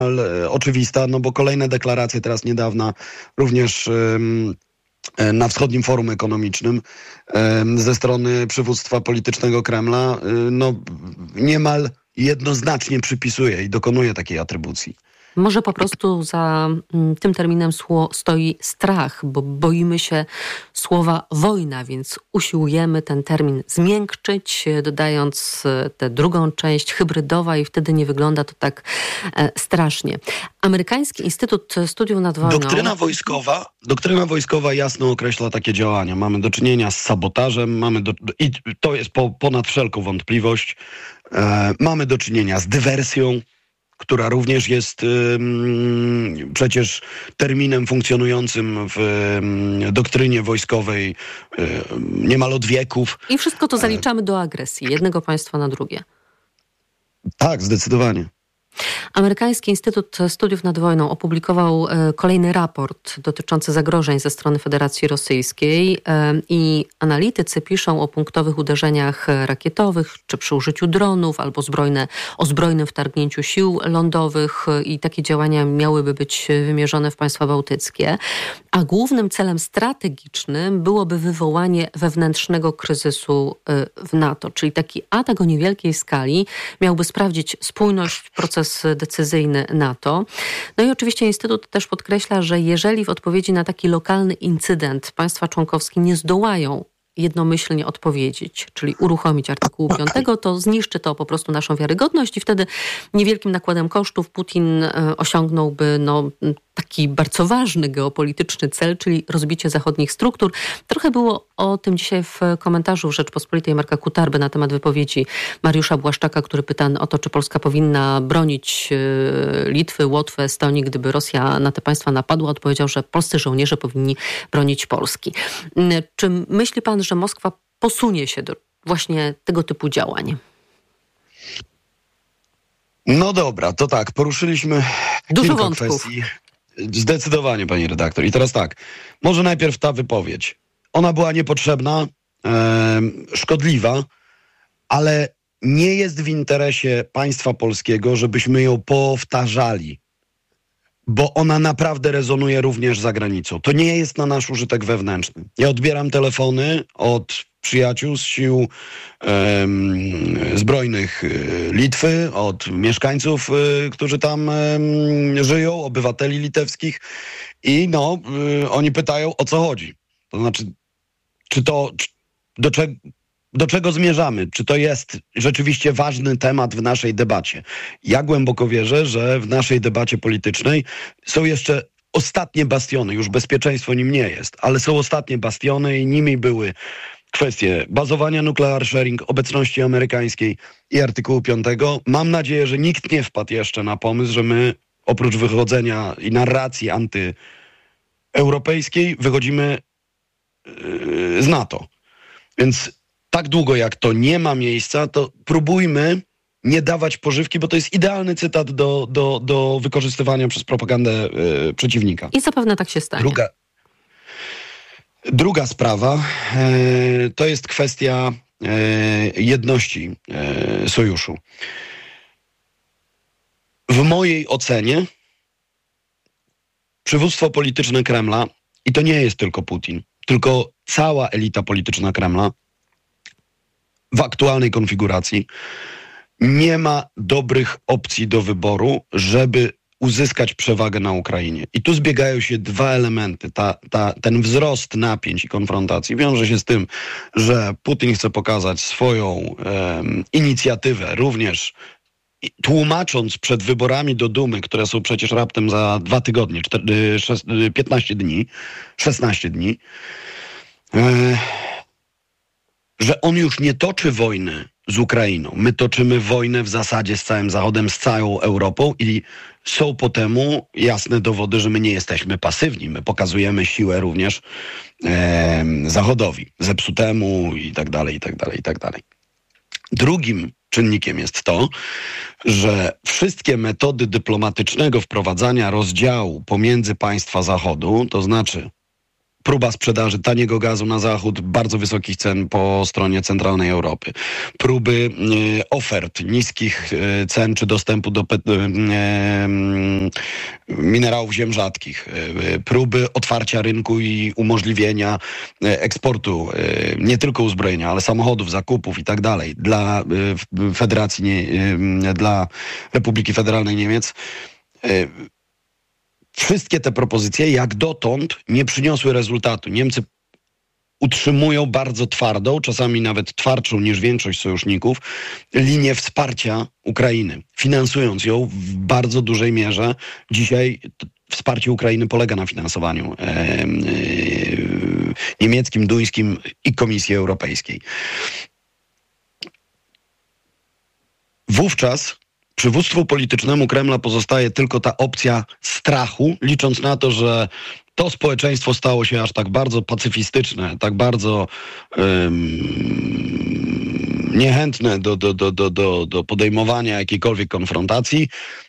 oczywista, no bo kolejne deklaracje teraz niedawna, również na Wschodnim Forum Ekonomicznym ze strony przywództwa politycznego Kremla, no niemal jednoznacznie przypisuje i dokonuje takiej atrybucji. Może po prostu za tym terminem stoi strach, bo boimy się słowa wojna, więc usiłujemy ten termin zmiękczyć, dodając tę drugą część hybrydowa i wtedy nie wygląda to tak strasznie. Amerykański Instytut Studiów nad Wojną... Doktryna wojskowa jasno określa takie działania. Mamy do czynienia z sabotażem, i to jest ponad wszelką wątpliwość. Mamy do czynienia z dywersją, która również jest przecież terminem funkcjonującym w doktrynie wojskowej niemal od wieków. I wszystko to zaliczamy do agresji jednego państwa na drugie. Tak, zdecydowanie. Amerykański Instytut Studiów nad Wojną opublikował kolejny raport dotyczący zagrożeń ze strony Federacji Rosyjskiej i analitycy piszą o punktowych uderzeniach rakietowych, czy przy użyciu dronów, albo o zbrojnym wtargnięciu sił lądowych i takie działania miałyby być wymierzone w państwa bałtyckie. A głównym celem strategicznym byłoby wywołanie wewnętrznego kryzysu w NATO, czyli taki atak o niewielkiej skali miałby sprawdzić spójność, proces decyzyjny NATO. No i oczywiście Instytut też podkreśla, że jeżeli w odpowiedzi na taki lokalny incydent państwa członkowskie nie zdołają jednomyślnie odpowiedzieć, czyli uruchomić artykułu 5, to zniszczy to po prostu naszą wiarygodność i wtedy niewielkim nakładem kosztów Putin osiągnąłby taki bardzo ważny geopolityczny cel, czyli rozbicie zachodnich struktur. Trochę było o tym dzisiaj w komentarzu w Rzeczpospolitej Marka Kutarby na temat wypowiedzi Mariusza Błaszczaka, który pytany o to, czy Polska powinna bronić Litwy, Łotwy, Estonii, gdyby Rosja na te państwa napadła, odpowiedział, że polscy żołnierze powinni bronić Polski. Czy myśli pan, że Moskwa posunie się do właśnie tego typu działań? No dobra, to tak, poruszyliśmy dużo kilka wątków. kwestii. Zdecydowanie, pani redaktor. I teraz tak, może najpierw ta wypowiedź. Ona była niepotrzebna, szkodliwa, ale nie jest w interesie państwa polskiego, żebyśmy ją powtarzali, bo ona naprawdę rezonuje również za granicą. To nie jest na nasz użytek wewnętrzny. Ja odbieram telefony od przyjaciół z sił zbrojnych Litwy, od mieszkańców, którzy tam żyją, obywateli litewskich i oni pytają, o co chodzi. To znaczy, do czego zmierzamy? Czy to jest rzeczywiście ważny temat w naszej debacie? Ja głęboko wierzę, że w naszej debacie politycznej są jeszcze ostatnie bastiony. Już bezpieczeństwo nim nie jest, ale są ostatnie bastiony i nimi były kwestie bazowania nuclear sharing, obecności amerykańskiej i artykułu 5. Mam nadzieję, że nikt nie wpadł jeszcze na pomysł, że my oprócz wychodzenia i narracji antyeuropejskiej wychodzimy z NATO. Więc tak długo jak to nie ma miejsca, to próbujmy nie dawać pożywki, bo to jest idealny cytat do wykorzystywania przez propagandę przeciwnika. I zapewne tak się stanie. Druga sprawa to jest kwestia jedności sojuszu. W mojej ocenie przywództwo polityczne Kremla, i to nie jest tylko Putin, tylko cała elita polityczna Kremla w aktualnej konfiguracji nie ma dobrych opcji do wyboru, żeby uzyskać przewagę na Ukrainie. I tu zbiegają się dwa elementy. Ten wzrost napięć i konfrontacji wiąże się z tym, że Putin chce pokazać swoją inicjatywę, również tłumacząc przed wyborami do Dumy, które są przecież raptem za 2 tygodnie, 15 dni, 16 dni, że on już nie toczy wojny z Ukrainą. My toczymy wojnę w zasadzie z całym Zachodem, z całą Europą i są po temu jasne dowody, że my nie jesteśmy pasywni. My pokazujemy siłę również Zachodowi, zepsutemu i tak dalej, i tak dalej, i tak dalej. Drugim czynnikiem jest to, że wszystkie metody dyplomatycznego wprowadzania rozdziału pomiędzy państwa Zachodu, to znaczy próba sprzedaży taniego gazu na zachód, bardzo wysokich cen po stronie centralnej Europy. Próby ofert niskich cen czy dostępu do minerałów ziem rzadkich. Próby otwarcia rynku i umożliwienia eksportu nie tylko uzbrojenia, ale samochodów, zakupów i tak dalej dla dla Republiki Federalnej Niemiec. Wszystkie te propozycje jak dotąd nie przyniosły rezultatu. Niemcy utrzymują bardzo twardą, czasami nawet twardszą niż większość sojuszników, linię wsparcia Ukrainy, finansując ją w bardzo dużej mierze. Dzisiaj wsparcie Ukrainy polega na finansowaniu niemieckim, duńskim i Komisji Europejskiej. Wówczas przywództwu politycznemu Kremla pozostaje tylko ta opcja strachu, licząc na to, że to społeczeństwo stało się aż tak bardzo pacyfistyczne, tak bardzo niechętne do podejmowania jakiejkolwiek konfrontacji,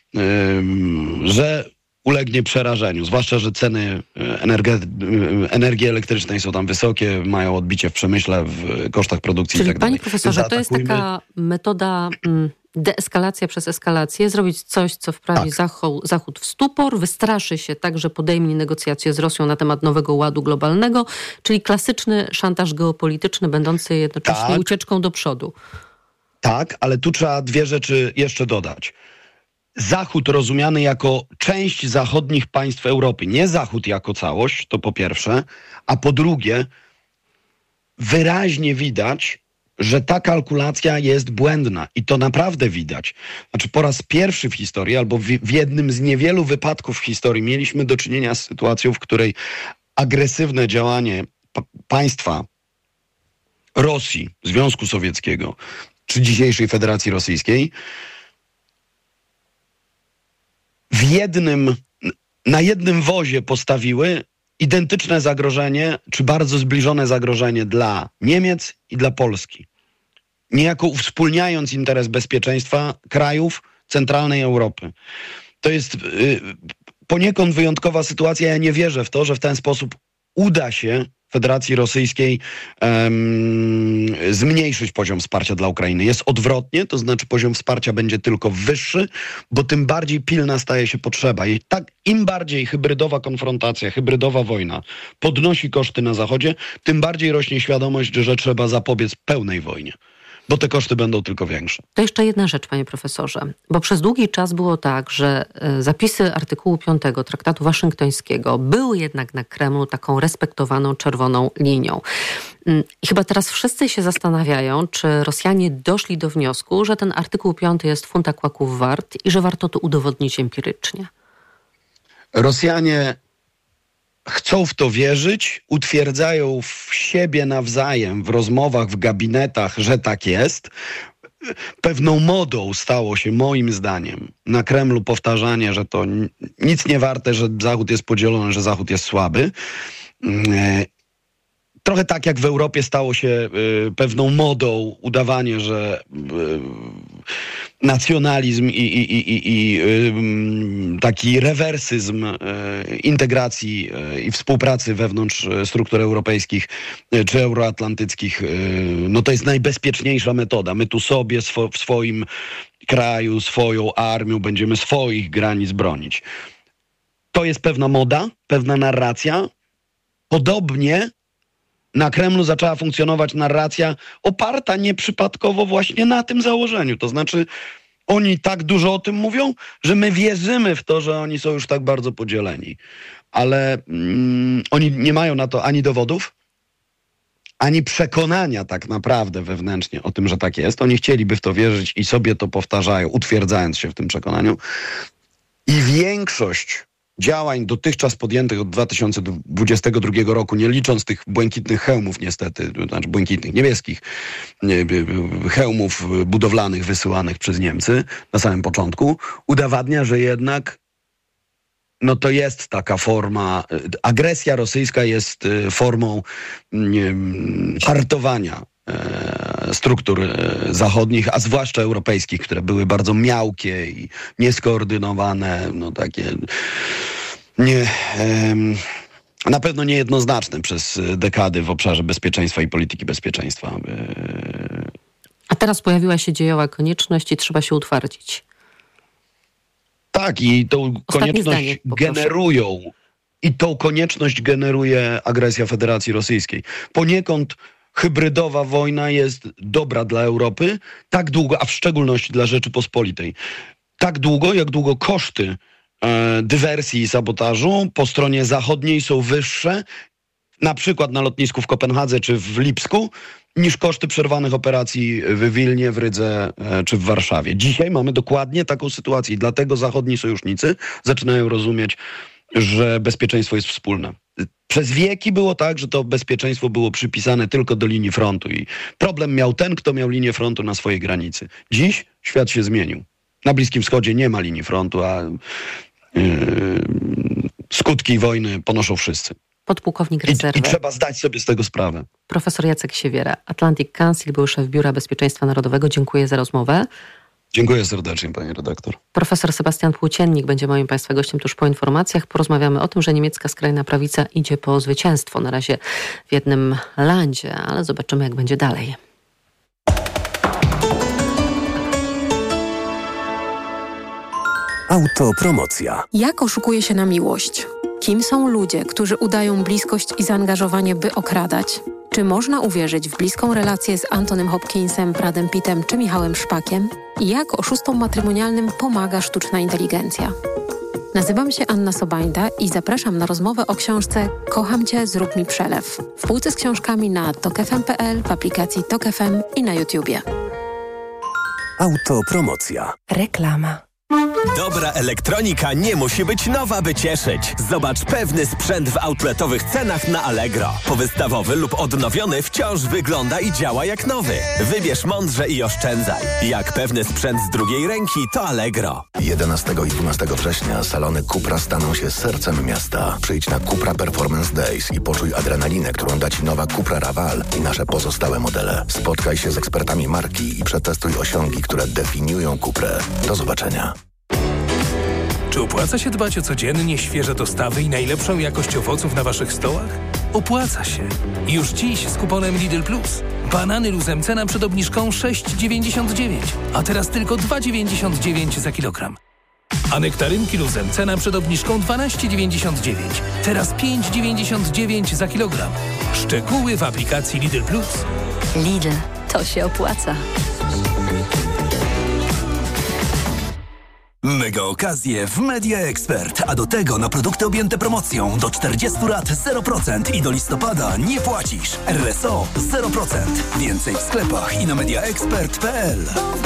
że ulegnie przerażeniu. Zwłaszcza, że ceny energii elektrycznej są tam wysokie, mają odbicie w przemyśle, w kosztach produkcji i tak dalej. Panie profesorze, to jest taka metoda deeskalacja przez eskalację, zrobić coś, co wprawi Zachód w stupor, wystraszy się tak, że podejmie negocjacje z Rosją na temat nowego ładu globalnego, czyli klasyczny szantaż geopolityczny, będący jednocześnie ucieczką do przodu. Tak, ale tu trzeba dwie rzeczy jeszcze dodać. Zachód rozumiany jako część zachodnich państw Europy, nie Zachód jako całość, to po pierwsze, a po drugie wyraźnie widać, że ta kalkulacja jest błędna i to naprawdę widać. Znaczy po raz pierwszy w historii, albo w jednym z niewielu wypadków w historii mieliśmy do czynienia z sytuacją, w której agresywne działanie państwa Rosji, Związku Sowieckiego czy dzisiejszej Federacji Rosyjskiej na jednym wozie postawiły identyczne zagrożenie, czy bardzo zbliżone zagrożenie dla Niemiec i dla Polski. Niejako uwspólniając interes bezpieczeństwa krajów centralnej Europy. To jest poniekąd wyjątkowa sytuacja. Ja nie wierzę w to, że w ten sposób uda się Federacji Rosyjskiej zmniejszyć poziom wsparcia dla Ukrainy. Jest odwrotnie, to znaczy poziom wsparcia będzie tylko wyższy, bo tym bardziej pilna staje się potrzeba. I tak im bardziej hybrydowa konfrontacja, hybrydowa wojna podnosi koszty na Zachodzie, tym bardziej rośnie świadomość, że trzeba zapobiec pełnej wojnie. Bo te koszty będą tylko większe. To jeszcze jedna rzecz, panie profesorze, bo przez długi czas było tak, że zapisy artykułu 5 Traktatu Waszyngtońskiego były jednak na Kremlu taką respektowaną czerwoną linią. I chyba teraz wszyscy się zastanawiają, czy Rosjanie doszli do wniosku, że ten artykuł 5 jest funta kłaków wart i że warto to udowodnić empirycznie. Rosjanie chcą w to wierzyć, utwierdzają w siebie nawzajem w rozmowach, w gabinetach, że tak jest. Pewną modą stało się, moim zdaniem, na Kremlu powtarzanie, że to nic nie warte, że Zachód jest podzielony, że Zachód jest słaby. Trochę tak jak w Europie stało się pewną modą udawanie, że nacjonalizm i taki rewersyzm integracji i współpracy wewnątrz struktur europejskich czy euroatlantyckich, no to jest najbezpieczniejsza metoda. My tu sobie w swoim kraju, swoją armią będziemy swoich granic bronić. To jest pewna moda, pewna narracja. Podobnie na Kremlu zaczęła funkcjonować narracja oparta nieprzypadkowo właśnie na tym założeniu. To znaczy oni tak dużo o tym mówią, że my wierzymy w to, że oni są już tak bardzo podzieleni. Ale oni nie mają na to ani dowodów, ani przekonania tak naprawdę wewnętrznie o tym, że tak jest. Oni chcieliby w to wierzyć i sobie to powtarzają, utwierdzając się w tym przekonaniu. I większość działań dotychczas podjętych od 2022 roku, nie licząc tych błękitnych hełmów niestety, znaczy błękitnych, niebieskich hełmów budowlanych wysyłanych przez Niemcy na samym początku, udowadnia, że jednak no to jest taka forma, agresja rosyjska jest formą hartowania struktur zachodnich, a zwłaszcza europejskich, które były bardzo miałkie i nieskoordynowane, no takie na pewno niejednoznaczny przez dekady w obszarze bezpieczeństwa i polityki bezpieczeństwa. A teraz pojawiła się dziejowa konieczność i trzeba się utwardzić. Tak, i tą konieczność generują. I tą konieczność generuje agresja Federacji Rosyjskiej. Poniekąd hybrydowa wojna jest dobra dla Europy, tak długo, a w szczególności dla Rzeczypospolitej. Tak długo, jak długo koszty dywersji i sabotażu po stronie zachodniej są wyższe, na przykład na lotnisku w Kopenhadze czy w Lipsku, niż koszty przerwanych operacji w Wilnie, w Rydze czy w Warszawie. Dzisiaj mamy dokładnie taką sytuację i dlatego zachodni sojusznicy zaczynają rozumieć, że bezpieczeństwo jest wspólne. Przez wieki było tak, że to bezpieczeństwo było przypisane tylko do linii frontu i problem miał ten, kto miał linię frontu na swojej granicy. Dziś świat się zmienił. Na Bliskim Wschodzie nie ma linii frontu, a skutki wojny ponoszą wszyscy. Podpułkownik rezerwy. I trzeba zdać sobie z tego sprawę. Profesor Jacek Siewiera, Atlantic Council, były szef Biura Bezpieczeństwa Narodowego. Dziękuję za rozmowę. Dziękuję serdecznie, pani redaktor. Profesor Sebastian Płóciennik będzie moim państwa gościem tuż po informacjach. Porozmawiamy o tym, że niemiecka skrajna prawica idzie po zwycięstwo. Na razie w jednym landzie, ale zobaczymy, jak będzie dalej. Autopromocja. Jak oszukuje się na miłość? Kim są ludzie, którzy udają bliskość i zaangażowanie, by okradać? Czy można uwierzyć w bliską relację z Antonym Hopkinsem, Bradem Pittem czy Michałem Szpakiem? I jak oszustom matrymonialnym pomaga sztuczna inteligencja? Nazywam się Anna Sobajda i zapraszam na rozmowę o książce Kocham Cię, zrób mi przelew. W półce z książkami na tokefm.pl, w aplikacji Tok FM i na YouTubie. Autopromocja. Reklama. Dobra elektronika nie musi być nowa, by cieszyć. Zobacz pewny sprzęt w outletowych cenach na Allegro. Powystawowy lub odnowiony wciąż wygląda i działa jak nowy. Wybierz mądrze i oszczędzaj. Jak pewny sprzęt z drugiej ręki, to Allegro. 11 i 12 września salony Cupra staną się sercem miasta. Przyjdź na Cupra Performance Days i poczuj adrenalinę, którą da Ci nowa Cupra Raval i nasze pozostałe modele. Spotkaj się z ekspertami marki i przetestuj osiągi, które definiują Cuprę. Do zobaczenia. Czy opłaca się dbać o codziennie świeże dostawy i najlepszą jakość owoców na waszych stołach? Opłaca się. Już dziś z kuponem Lidl Plus. Banany luzem cena przed obniżką 6,99, a teraz tylko 2,99 za kilogram. A nektarynki luzem cena przed obniżką 12,99, teraz 5,99 za kilogram. Szczegóły w aplikacji Lidl Plus. Lidl, to się opłaca. Mega okazje w Media Expert, a do tego na produkty objęte promocją do 40 lat 0% i do listopada nie płacisz. RSO 0%. Więcej w sklepach i na mediaexpert.pl.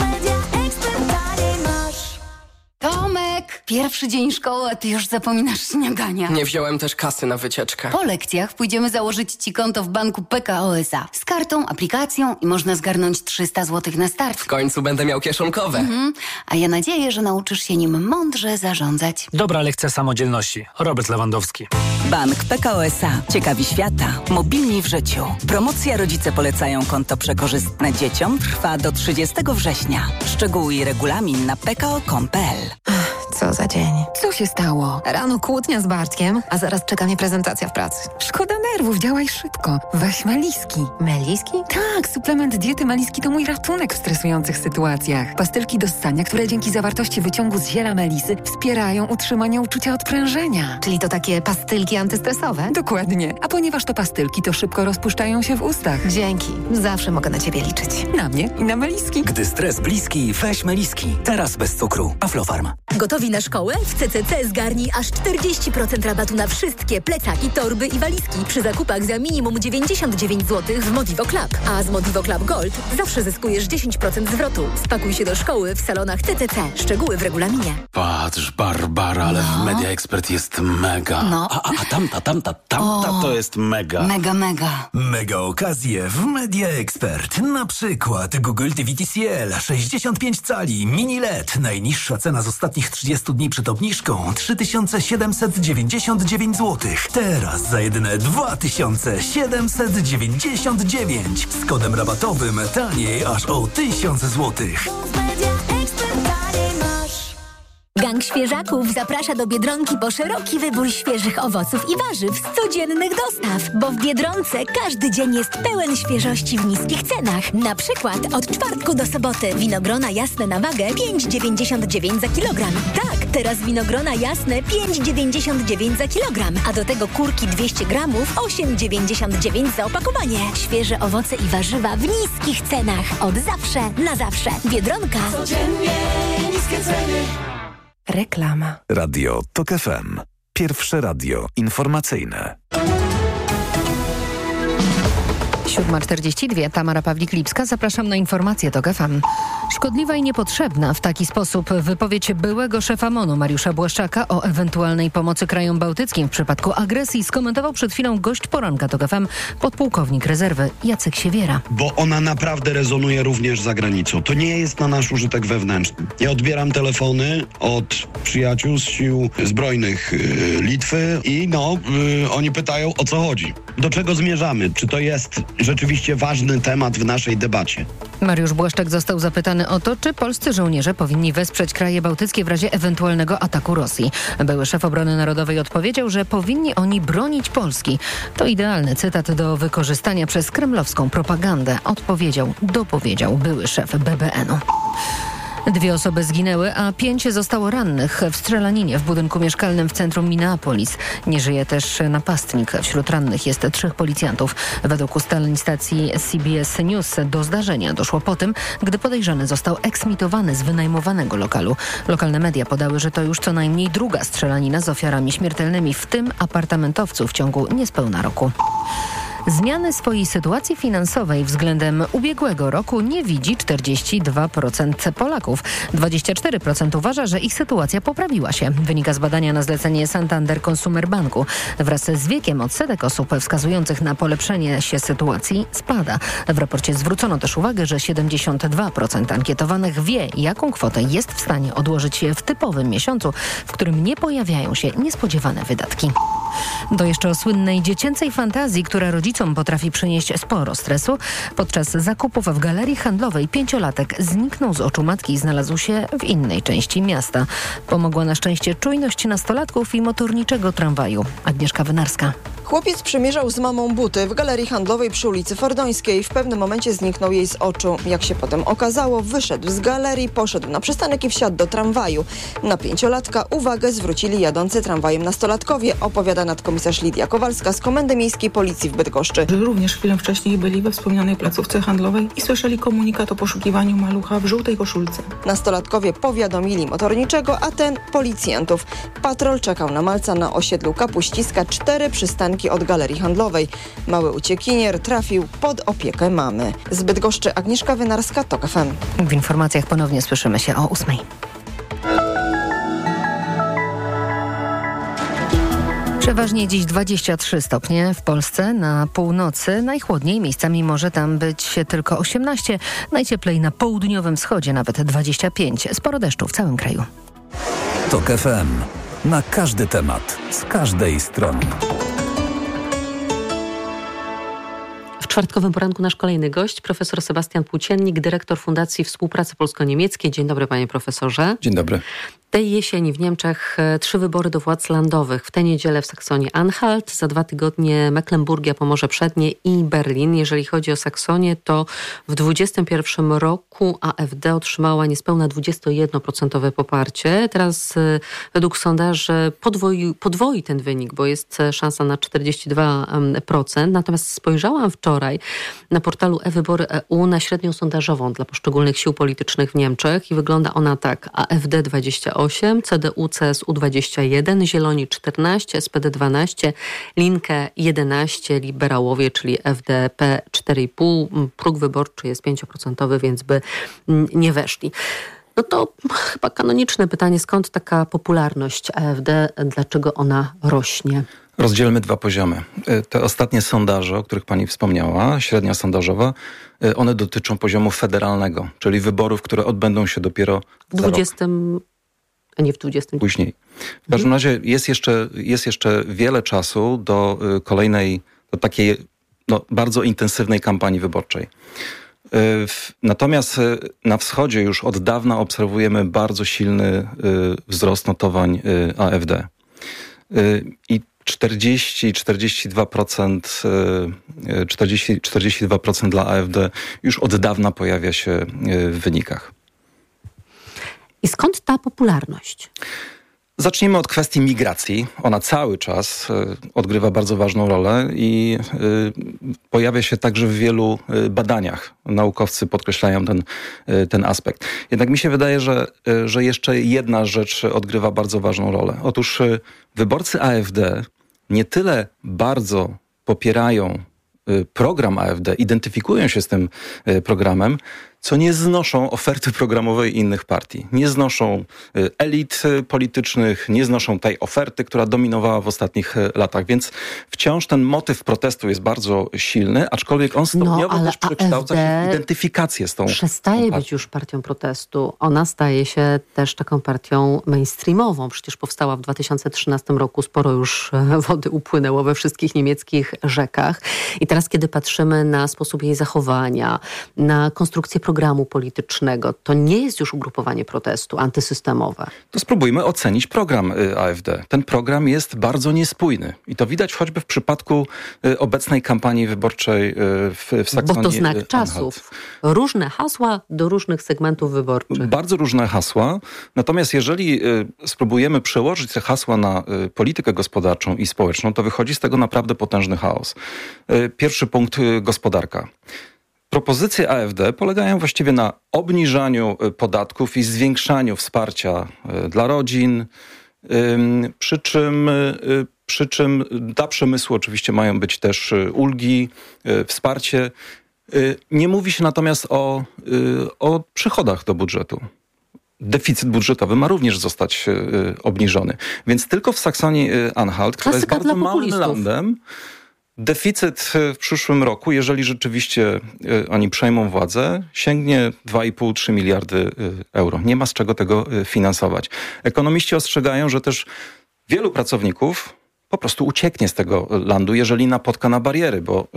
Tomek, pierwszy dzień szkoły, a ty już zapominasz śniadania. Nie wziąłem też kasy na wycieczkę. Po lekcjach pójdziemy założyć ci konto w banku PKO SA. Z kartą, aplikacją i można zgarnąć 300 zł na start. W końcu będę miał kieszonkowe. A ja nadzieję, że nauczysz się nim mądrze zarządzać. Dobra lekcja samodzielności. Robert Lewandowski. Bank PKO SA. Ciekawi świata. Mobilni w życiu. Promocja Rodzice polecają konto przekorzystne dzieciom trwa do 30 września. Szczegóły i regulamin na pko.com.pl. Co za dzień. Co się stało? Rano kłótnia z Bartkiem, a zaraz czeka mnie prezentacja w pracy. Szkoda nerwów, działaj szybko. Weź Meliski. Meliski? Tak, suplement diety Meliski to mój ratunek w stresujących sytuacjach. Pastylki do ssania, które dzięki zawartości wyciągu z ziela melisy wspierają utrzymanie uczucia odprężenia. Czyli to takie pastylki antystresowe? Dokładnie. A ponieważ to pastylki, to szybko rozpuszczają się w ustach. Dzięki. Zawsze mogę na ciebie liczyć. Na mnie i na Meliski. Gdy stres bliski, weź Meliski. Teraz bez cukru. Aflofarm. Gotowi na szkołę? W CCC zgarnij aż 40% rabatu na wszystkie plecaki, torby i walizki przy zakupach za minimum 99 zł w Modivo Club. A z Modivo Club Gold zawsze zyskujesz 10% zwrotu. Spakuj się do szkoły w salonach CCC. Szczegóły w regulaminie. Patrz, Barbara, ale w Media Expert jest mega. No. A tamta to jest mega. Mega. Mega okazje w Media Expert. Na przykład Google TV TCL 65 cali mini LED. Najniższa cena z ostatnich 30 dni przed obniżką 3799 zł. Teraz za jedyne 2799. Z kodem rabatowym taniej aż o 1000 zł. Gang świeżaków zaprasza do Biedronki po szeroki wybór świeżych owoców i warzyw z codziennych dostaw, bo w Biedronce każdy dzień jest pełen świeżości w niskich cenach. Na przykład od czwartku do soboty winogrona jasne na wagę 5,99 za kilogram. Tak, teraz winogrona jasne 5,99 za kilogram, a do tego kurki 200 gramów 8,99 za opakowanie. Świeże owoce i warzywa w niskich cenach. Od zawsze na zawsze. Biedronka. Codziennie niskie ceny. Reklama. Radio TOK FM. Pierwsze radio informacyjne. 7:42. Tamara Pawlik-Lipska. Zapraszam na informacje TOK FM. Szkodliwa i niepotrzebna w taki sposób wypowiedź byłego szefa MON-u Mariusza Błaszczaka o ewentualnej pomocy krajom bałtyckim w przypadku agresji skomentował przed chwilą gość poranka TOK FM, podpułkownik rezerwy Jacek Siewiera. Bo ona naprawdę rezonuje również za granicą. To nie jest na nasz użytek wewnętrzny. Ja odbieram telefony od przyjaciół z sił zbrojnych Litwy i oni pytają, o co chodzi. Do czego zmierzamy? Czy to jest rzeczywiście ważny temat w naszej debacie? Mariusz Błaszczak został zapytany o to, czy polscy żołnierze powinni wesprzeć kraje bałtyckie w razie ewentualnego ataku Rosji. Były szef obrony narodowej odpowiedział, że powinni oni bronić Polski. To idealny cytat do wykorzystania przez kremlowską propagandę, dopowiedział były szef BBN-u. 2 osoby zginęły, a 5 zostało rannych w strzelaninie w budynku mieszkalnym w centrum Minneapolis. Nie żyje też napastnik. Wśród rannych jest 3 policjantów. Według ustaleń stacji CBS News do zdarzenia doszło po tym, gdy podejrzany został eksmitowany z wynajmowanego lokalu. Lokalne media podały, że to już co najmniej druga strzelanina z ofiarami śmiertelnymi, w tym apartamentowców w ciągu niespełna roku. Zmiany swojej sytuacji finansowej względem ubiegłego roku nie widzi 42% Polaków. 24% uważa, że ich sytuacja poprawiła się. Wynika z badania na zlecenie Santander Consumer Banku. Wraz z wiekiem odsetek osób wskazujących na polepszenie się sytuacji spada. W raporcie zwrócono też uwagę, że 72% ankietowanych wie, jaką kwotę jest w stanie odłożyć w typowym miesiącu, w którym nie pojawiają się niespodziewane wydatki. To jeszcze o słynnej dziecięcej fantazji, która rodzicom potrafi przynieść sporo stresu. Podczas zakupów w galerii handlowej 5-latek zniknął z oczu matki i znalazł się w innej części miasta. Pomogła na szczęście czujność nastolatków i motorniczego tramwaju. Agnieszka Wynarska. Chłopiec przymierzał z mamą buty w galerii handlowej przy ulicy Fordońskiej. W pewnym momencie zniknął jej z oczu. Jak się potem okazało, wyszedł z galerii, poszedł na przystanek i wsiadł do tramwaju. Na 5-latka uwagę zwrócili jadący tramwajem nastolatkowie, opowiada nadkomisarz Lidia Kowalska z Komendy Miejskiej Policji w Bydgoszczy. Również chwilę wcześniej byli we wspomnianej placówce handlowej i słyszeli komunikat o poszukiwaniu malucha w żółtej koszulce. Nastolatkowie powiadomili motorniczego, a ten policjantów. Patrol czekał na malca na osiedlu Kapuściska, 4 przystanki od galerii handlowej. Mały uciekinier trafił pod opiekę mamy. Z Bydgoszczy Agnieszka Wynarska, TOK FM. W informacjach ponownie słyszymy się o 8:00. Przeważnie dziś 23 stopnie w Polsce, na północy najchłodniej, miejscami może tam być tylko 18, najcieplej na południowym wschodzie nawet 25, sporo deszczu w całym kraju. TOK FM. Na każdy temat, z każdej strony. W czwartkowym poranku nasz kolejny gość, profesor Sebastian Płóciennik, dyrektor Fundacji Współpracy Polsko-Niemieckiej. Dzień dobry, panie profesorze. Dzień dobry. Tej jesieni w Niemczech 3 wybory do władz landowych. W tę niedzielę w Saksonii-Anhalt, za 2 tygodnie Mecklenburgia, Pomorze Przednie i Berlin. Jeżeli chodzi o Saksonię, to w 2021 roku AfD otrzymała niespełna 21% poparcie. Teraz według sondaży podwoi ten wynik, bo jest szansa na 42%. Natomiast spojrzałam wczoraj na portalu e-Wybory.eu na średnią sondażową dla poszczególnych sił politycznych w Niemczech i wygląda ona tak. AfD 28%, CDU, CSU 21%, Zieloni 14%, SPD 12%, Linke 11%, Liberałowie, czyli FDP 4,5%. Próg wyborczy jest 5%, więc by nie weszli. No to chyba kanoniczne pytanie, skąd taka popularność AfD, dlaczego ona rośnie? Rozdzielmy 2 poziomy. Te ostatnie sondaże, o których pani wspomniała, średnia sondażowa, one dotyczą poziomu federalnego, czyli wyborów, które odbędą się dopiero w 20, a nie w 20. Później. W każdym razie jest jeszcze wiele czasu do kolejnej, do takiej bardzo intensywnej kampanii wyborczej. Natomiast na wschodzie już od dawna obserwujemy bardzo silny wzrost notowań AfD. I 42% dla AfD już od dawna pojawia się w wynikach. I skąd ta popularność? Zacznijmy od kwestii migracji. Ona cały czas odgrywa bardzo ważną rolę i pojawia się także w wielu badaniach. Naukowcy podkreślają ten aspekt. Jednak mi się wydaje, że jeszcze jedna rzecz odgrywa bardzo ważną rolę. Otóż wyborcy AfD nie tyle bardzo popierają program AfD, identyfikują się z tym programem, co nie znoszą oferty programowej innych partii. Nie znoszą elit politycznych, nie znoszą tej oferty, która dominowała w ostatnich latach. Więc wciąż ten motyw protestu jest bardzo silny, aczkolwiek on stopniowo też przekształca się w identyfikację z tą przestaje być już partią protestu. Ona staje się też taką partią mainstreamową. Przecież powstała w 2013 roku, sporo już wody upłynęło we wszystkich niemieckich rzekach. I teraz, kiedy patrzymy na sposób jej zachowania, na konstrukcję programu politycznego, to nie jest już ugrupowanie protestu antysystemowe. To spróbujmy ocenić program AfD. Ten program jest bardzo niespójny. I to widać choćby w przypadku obecnej kampanii wyborczej w Saksonii. Bo to znak czasów. Różne hasła do różnych segmentów wyborczych. Bardzo różne hasła. Natomiast jeżeli spróbujemy przełożyć te hasła na politykę gospodarczą i społeczną, to wychodzi z tego naprawdę potężny chaos. Pierwszy punkt: gospodarka. Propozycje AfD polegają właściwie na obniżaniu podatków i zwiększaniu wsparcia dla rodzin, przy czym dla przemysłu oczywiście mają być też ulgi, wsparcie. Nie mówi się natomiast o przychodach do budżetu. Deficyt budżetowy ma również zostać obniżony. Więc tylko w Saksonii-Anhalt, która jest bardzo małym landem, deficyt w przyszłym roku, jeżeli rzeczywiście oni przejmą władzę, sięgnie 2,5-3 miliardy euro. Nie ma z czego tego finansować. Ekonomiści ostrzegają, że też wielu pracowników po prostu ucieknie z tego landu, jeżeli napotka na bariery, bo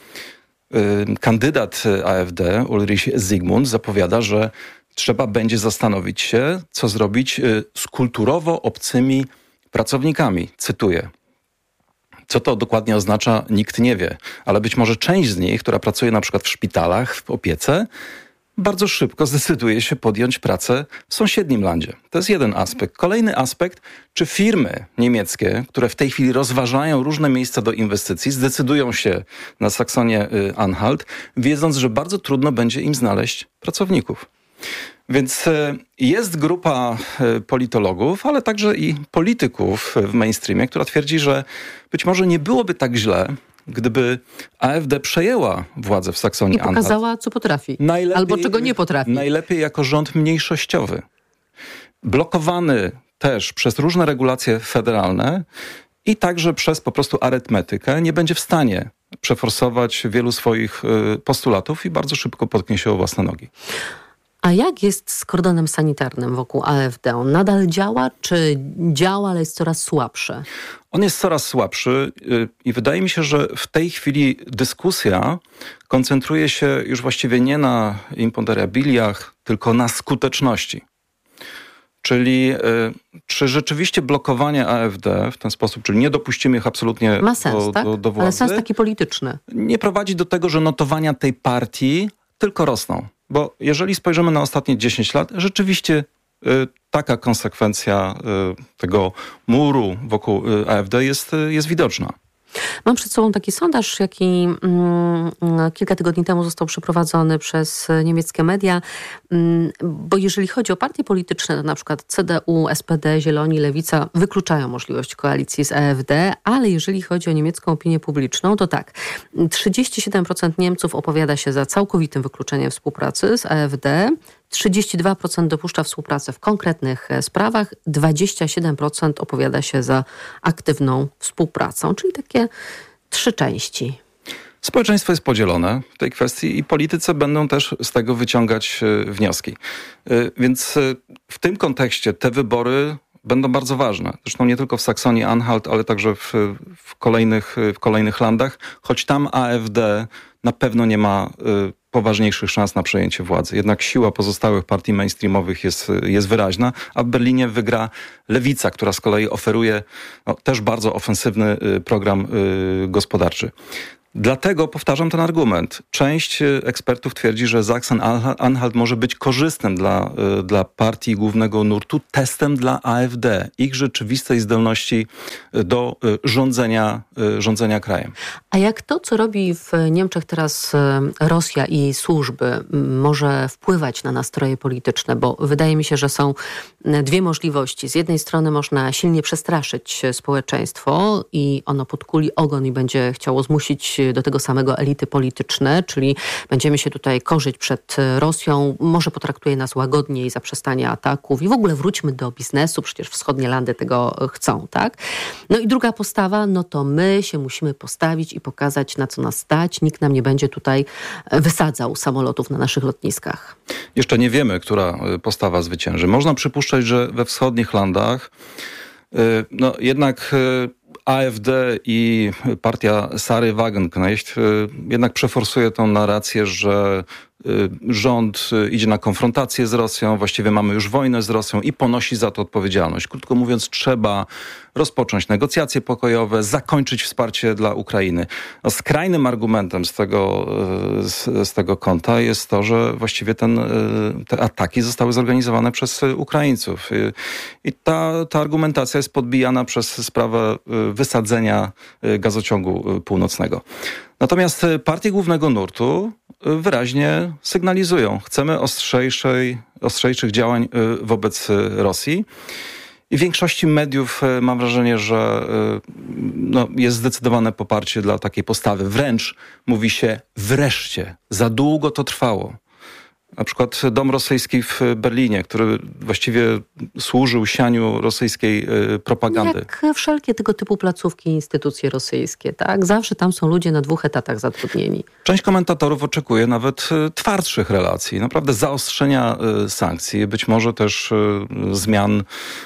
kandydat AfD, Ulrich Zygmunt, zapowiada, że trzeba będzie zastanowić się, co zrobić z kulturowo obcymi pracownikami. Cytuję: co to dokładnie oznacza, nikt nie wie, ale być może część z nich, która pracuje na przykład w szpitalach, w opiece, bardzo szybko zdecyduje się podjąć pracę w sąsiednim landzie. To jest jeden aspekt. Kolejny aspekt: czy firmy niemieckie, które w tej chwili rozważają różne miejsca do inwestycji, zdecydują się na Saksonię-Anhalt, wiedząc, że bardzo trudno będzie im znaleźć pracowników. Więc jest grupa politologów, ale także i polityków w mainstreamie, która twierdzi, że być może nie byłoby tak źle, gdyby AfD przejęła władzę w Saksonii-Anhalt. I pokazała, co potrafi. Albo czego nie potrafi. Najlepiej jako rząd mniejszościowy. Blokowany też przez różne regulacje federalne i także przez po prostu arytmetykę nie będzie w stanie przeforsować wielu swoich postulatów i bardzo szybko potknie się o własne nogi. A jak jest z kordonem sanitarnym wokół AfD? On nadal działa, czy działa, ale jest coraz słabszy? On jest coraz słabszy i wydaje mi się, że w tej chwili dyskusja koncentruje się już właściwie nie na imponderabiliach, tylko na skuteczności. Czyli czy rzeczywiście blokowanie AfD w ten sposób, czyli nie dopuścimy ich absolutnie ma sens, do władzy, ale sens taki polityczny. Nie prowadzi do tego, że notowania tej partii tylko rosną. Bo jeżeli spojrzymy na ostatnie 10 lat, rzeczywiście taka konsekwencja tego muru wokół AfD jest widoczna. Mam przed sobą taki sondaż, jaki kilka tygodni temu został przeprowadzony przez niemieckie media, bo jeżeli chodzi o partie polityczne, to na przykład CDU, SPD, Zieloni, Lewica wykluczają możliwość koalicji z AfD, ale jeżeli chodzi o niemiecką opinię publiczną, to tak, 37% Niemców opowiada się za całkowitym wykluczeniem współpracy z AfD, 32% dopuszcza współpracę w konkretnych sprawach, 27% opowiada się za aktywną współpracą, czyli takie 3 części. Społeczeństwo jest podzielone w tej kwestii i politycy będą też z tego wyciągać wnioski. Więc w tym kontekście te wybory będą bardzo ważne. Zresztą nie tylko w Saksonii-Anhalt, ale także w kolejnych landach, choć tam AfD na pewno nie ma poważniejszych szans na przejęcie władzy. Jednak siła pozostałych partii mainstreamowych jest wyraźna, a w Berlinie wygra Lewica, która z kolei oferuje też bardzo ofensywny program gospodarczy. Dlatego powtarzam ten argument. Część ekspertów twierdzi, że Sachsen-Anhalt może być korzystnym dla partii głównego nurtu, testem dla AfD, ich rzeczywistej zdolności do rządzenia krajem. A jak to, co robi w Niemczech teraz Rosja i jej służby, może wpływać na nastroje polityczne? Bo wydaje mi się, że są dwie możliwości. Z jednej strony można silnie przestraszyć społeczeństwo i ono podkuli ogon i będzie chciało zmusić do tego samego elity polityczne, czyli będziemy się tutaj korzyć przed Rosją, może potraktuje nas łagodniej i zaprzestanie ataków i w ogóle wróćmy do biznesu, przecież wschodnie landy tego chcą, tak? No i druga postawa, no to my się musimy postawić i pokazać, na co nas stać. Nikt nam nie będzie tutaj wysadzał samolotów na naszych lotniskach. Jeszcze nie wiemy, która postawa zwycięży. Można przypuszczać, że we wschodnich landach jednak AfD i partia Sary Wagenknecht jednak przeforsuje tą narrację, że rząd idzie na konfrontację z Rosją, właściwie mamy już wojnę z Rosją i ponosi za to odpowiedzialność. Krótko mówiąc, trzeba rozpocząć negocjacje pokojowe, zakończyć wsparcie dla Ukrainy. Skrajnym argumentem z tego kąta jest to, że właściwie te ataki zostały zorganizowane przez Ukraińców. I ta argumentacja jest podbijana przez sprawę wysadzenia gazociągu północnego. Natomiast partie głównego nurtu wyraźnie sygnalizują, chcemy ostrzejszych działań wobec Rosji. I w większości mediów mam wrażenie, że jest zdecydowane poparcie dla takiej postawy. Wręcz mówi się wreszcie, za długo to trwało. Na przykład Dom Rosyjski w Berlinie, który właściwie służył sianiu rosyjskiej propagandy. Jak wszelkie tego typu placówki i instytucje rosyjskie, tak? Zawsze tam są ludzie na 2 etatach zatrudnieni. Część komentatorów oczekuje nawet twardszych relacji, naprawdę zaostrzenia sankcji, być może też zmian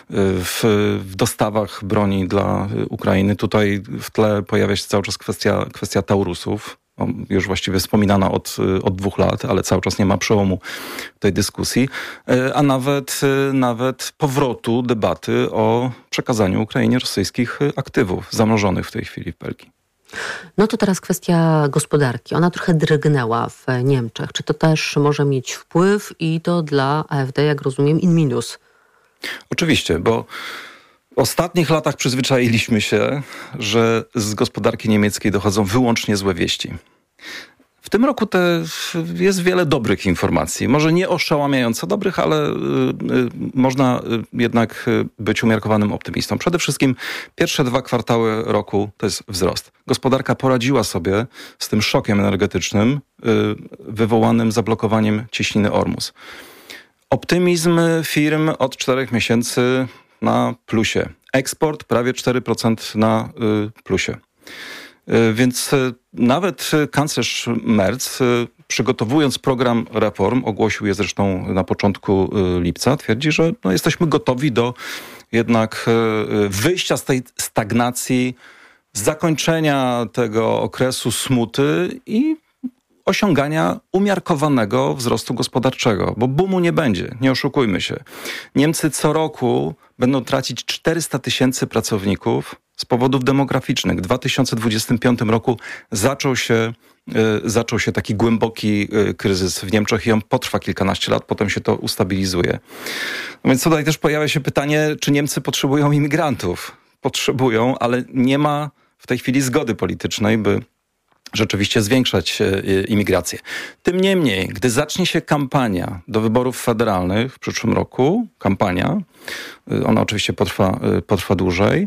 w dostawach broni dla Ukrainy. Tutaj w tle pojawia się cały czas kwestia Taurusów. Już właściwie wspominana od 2 lat, ale cały czas nie ma przełomu tej dyskusji, a nawet powrotu debaty o przekazaniu Ukrainie rosyjskich aktywów zamrożonych w tej chwili w Belgii. No to teraz kwestia gospodarki. Ona trochę drgnęła w Niemczech. Czy to też może mieć wpływ i to dla AfD, jak rozumiem, in minus? Oczywiście, bo w ostatnich latach przyzwyczailiśmy się, że z gospodarki niemieckiej dochodzą wyłącznie złe wieści. W tym roku jest wiele dobrych informacji. Może nie oszałamiająco dobrych, ale można jednak być umiarkowanym optymistą. Przede wszystkim pierwsze 2 kwartały roku to jest wzrost. Gospodarka poradziła sobie z tym szokiem energetycznym wywołanym zablokowaniem cieśniny Ormus. Optymizm firm od 4 miesięcy na plusie. Eksport prawie 4% na plusie. Więc nawet kanclerz Merz, przygotowując program reform, ogłosił je zresztą na początku lipca, twierdzi, że jesteśmy gotowi do jednak wyjścia z tej stagnacji, zakończenia tego okresu smuty i osiągania umiarkowanego wzrostu gospodarczego, bo boomu nie będzie, nie oszukujmy się. Niemcy co roku będą tracić 400 000 pracowników z powodów demograficznych. W 2025 roku zaczął się taki głęboki kryzys w Niemczech i on potrwa kilkanaście lat, potem się to ustabilizuje. No więc tutaj też pojawia się pytanie, czy Niemcy potrzebują imigrantów? Potrzebują, ale nie ma w tej chwili zgody politycznej, by rzeczywiście zwiększać imigrację. Tym niemniej, gdy zacznie się kampania do wyborów federalnych w przyszłym roku, ona oczywiście potrwa dłużej,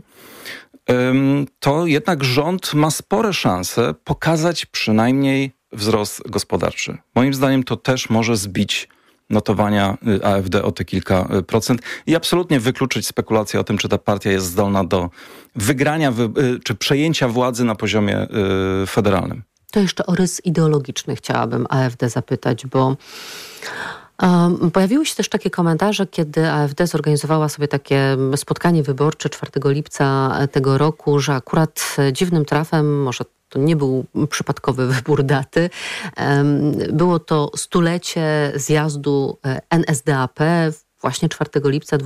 to jednak rząd ma spore szanse pokazać przynajmniej wzrost gospodarczy. Moim zdaniem to też może zbić notowania AfD o te kilka procent i absolutnie wykluczyć spekulację o tym, czy ta partia jest zdolna do wygrania czy przejęcia władzy na poziomie federalnym. To jeszcze o rys ideologiczny chciałabym AfD zapytać, bo Pojawiły się też takie komentarze, kiedy AfD zorganizowała sobie takie spotkanie wyborcze 4 lipca tego roku, że akurat dziwnym trafem, może to nie był przypadkowy wybór daty, było to 100-lecie zjazdu NSDAP właśnie 4 lipca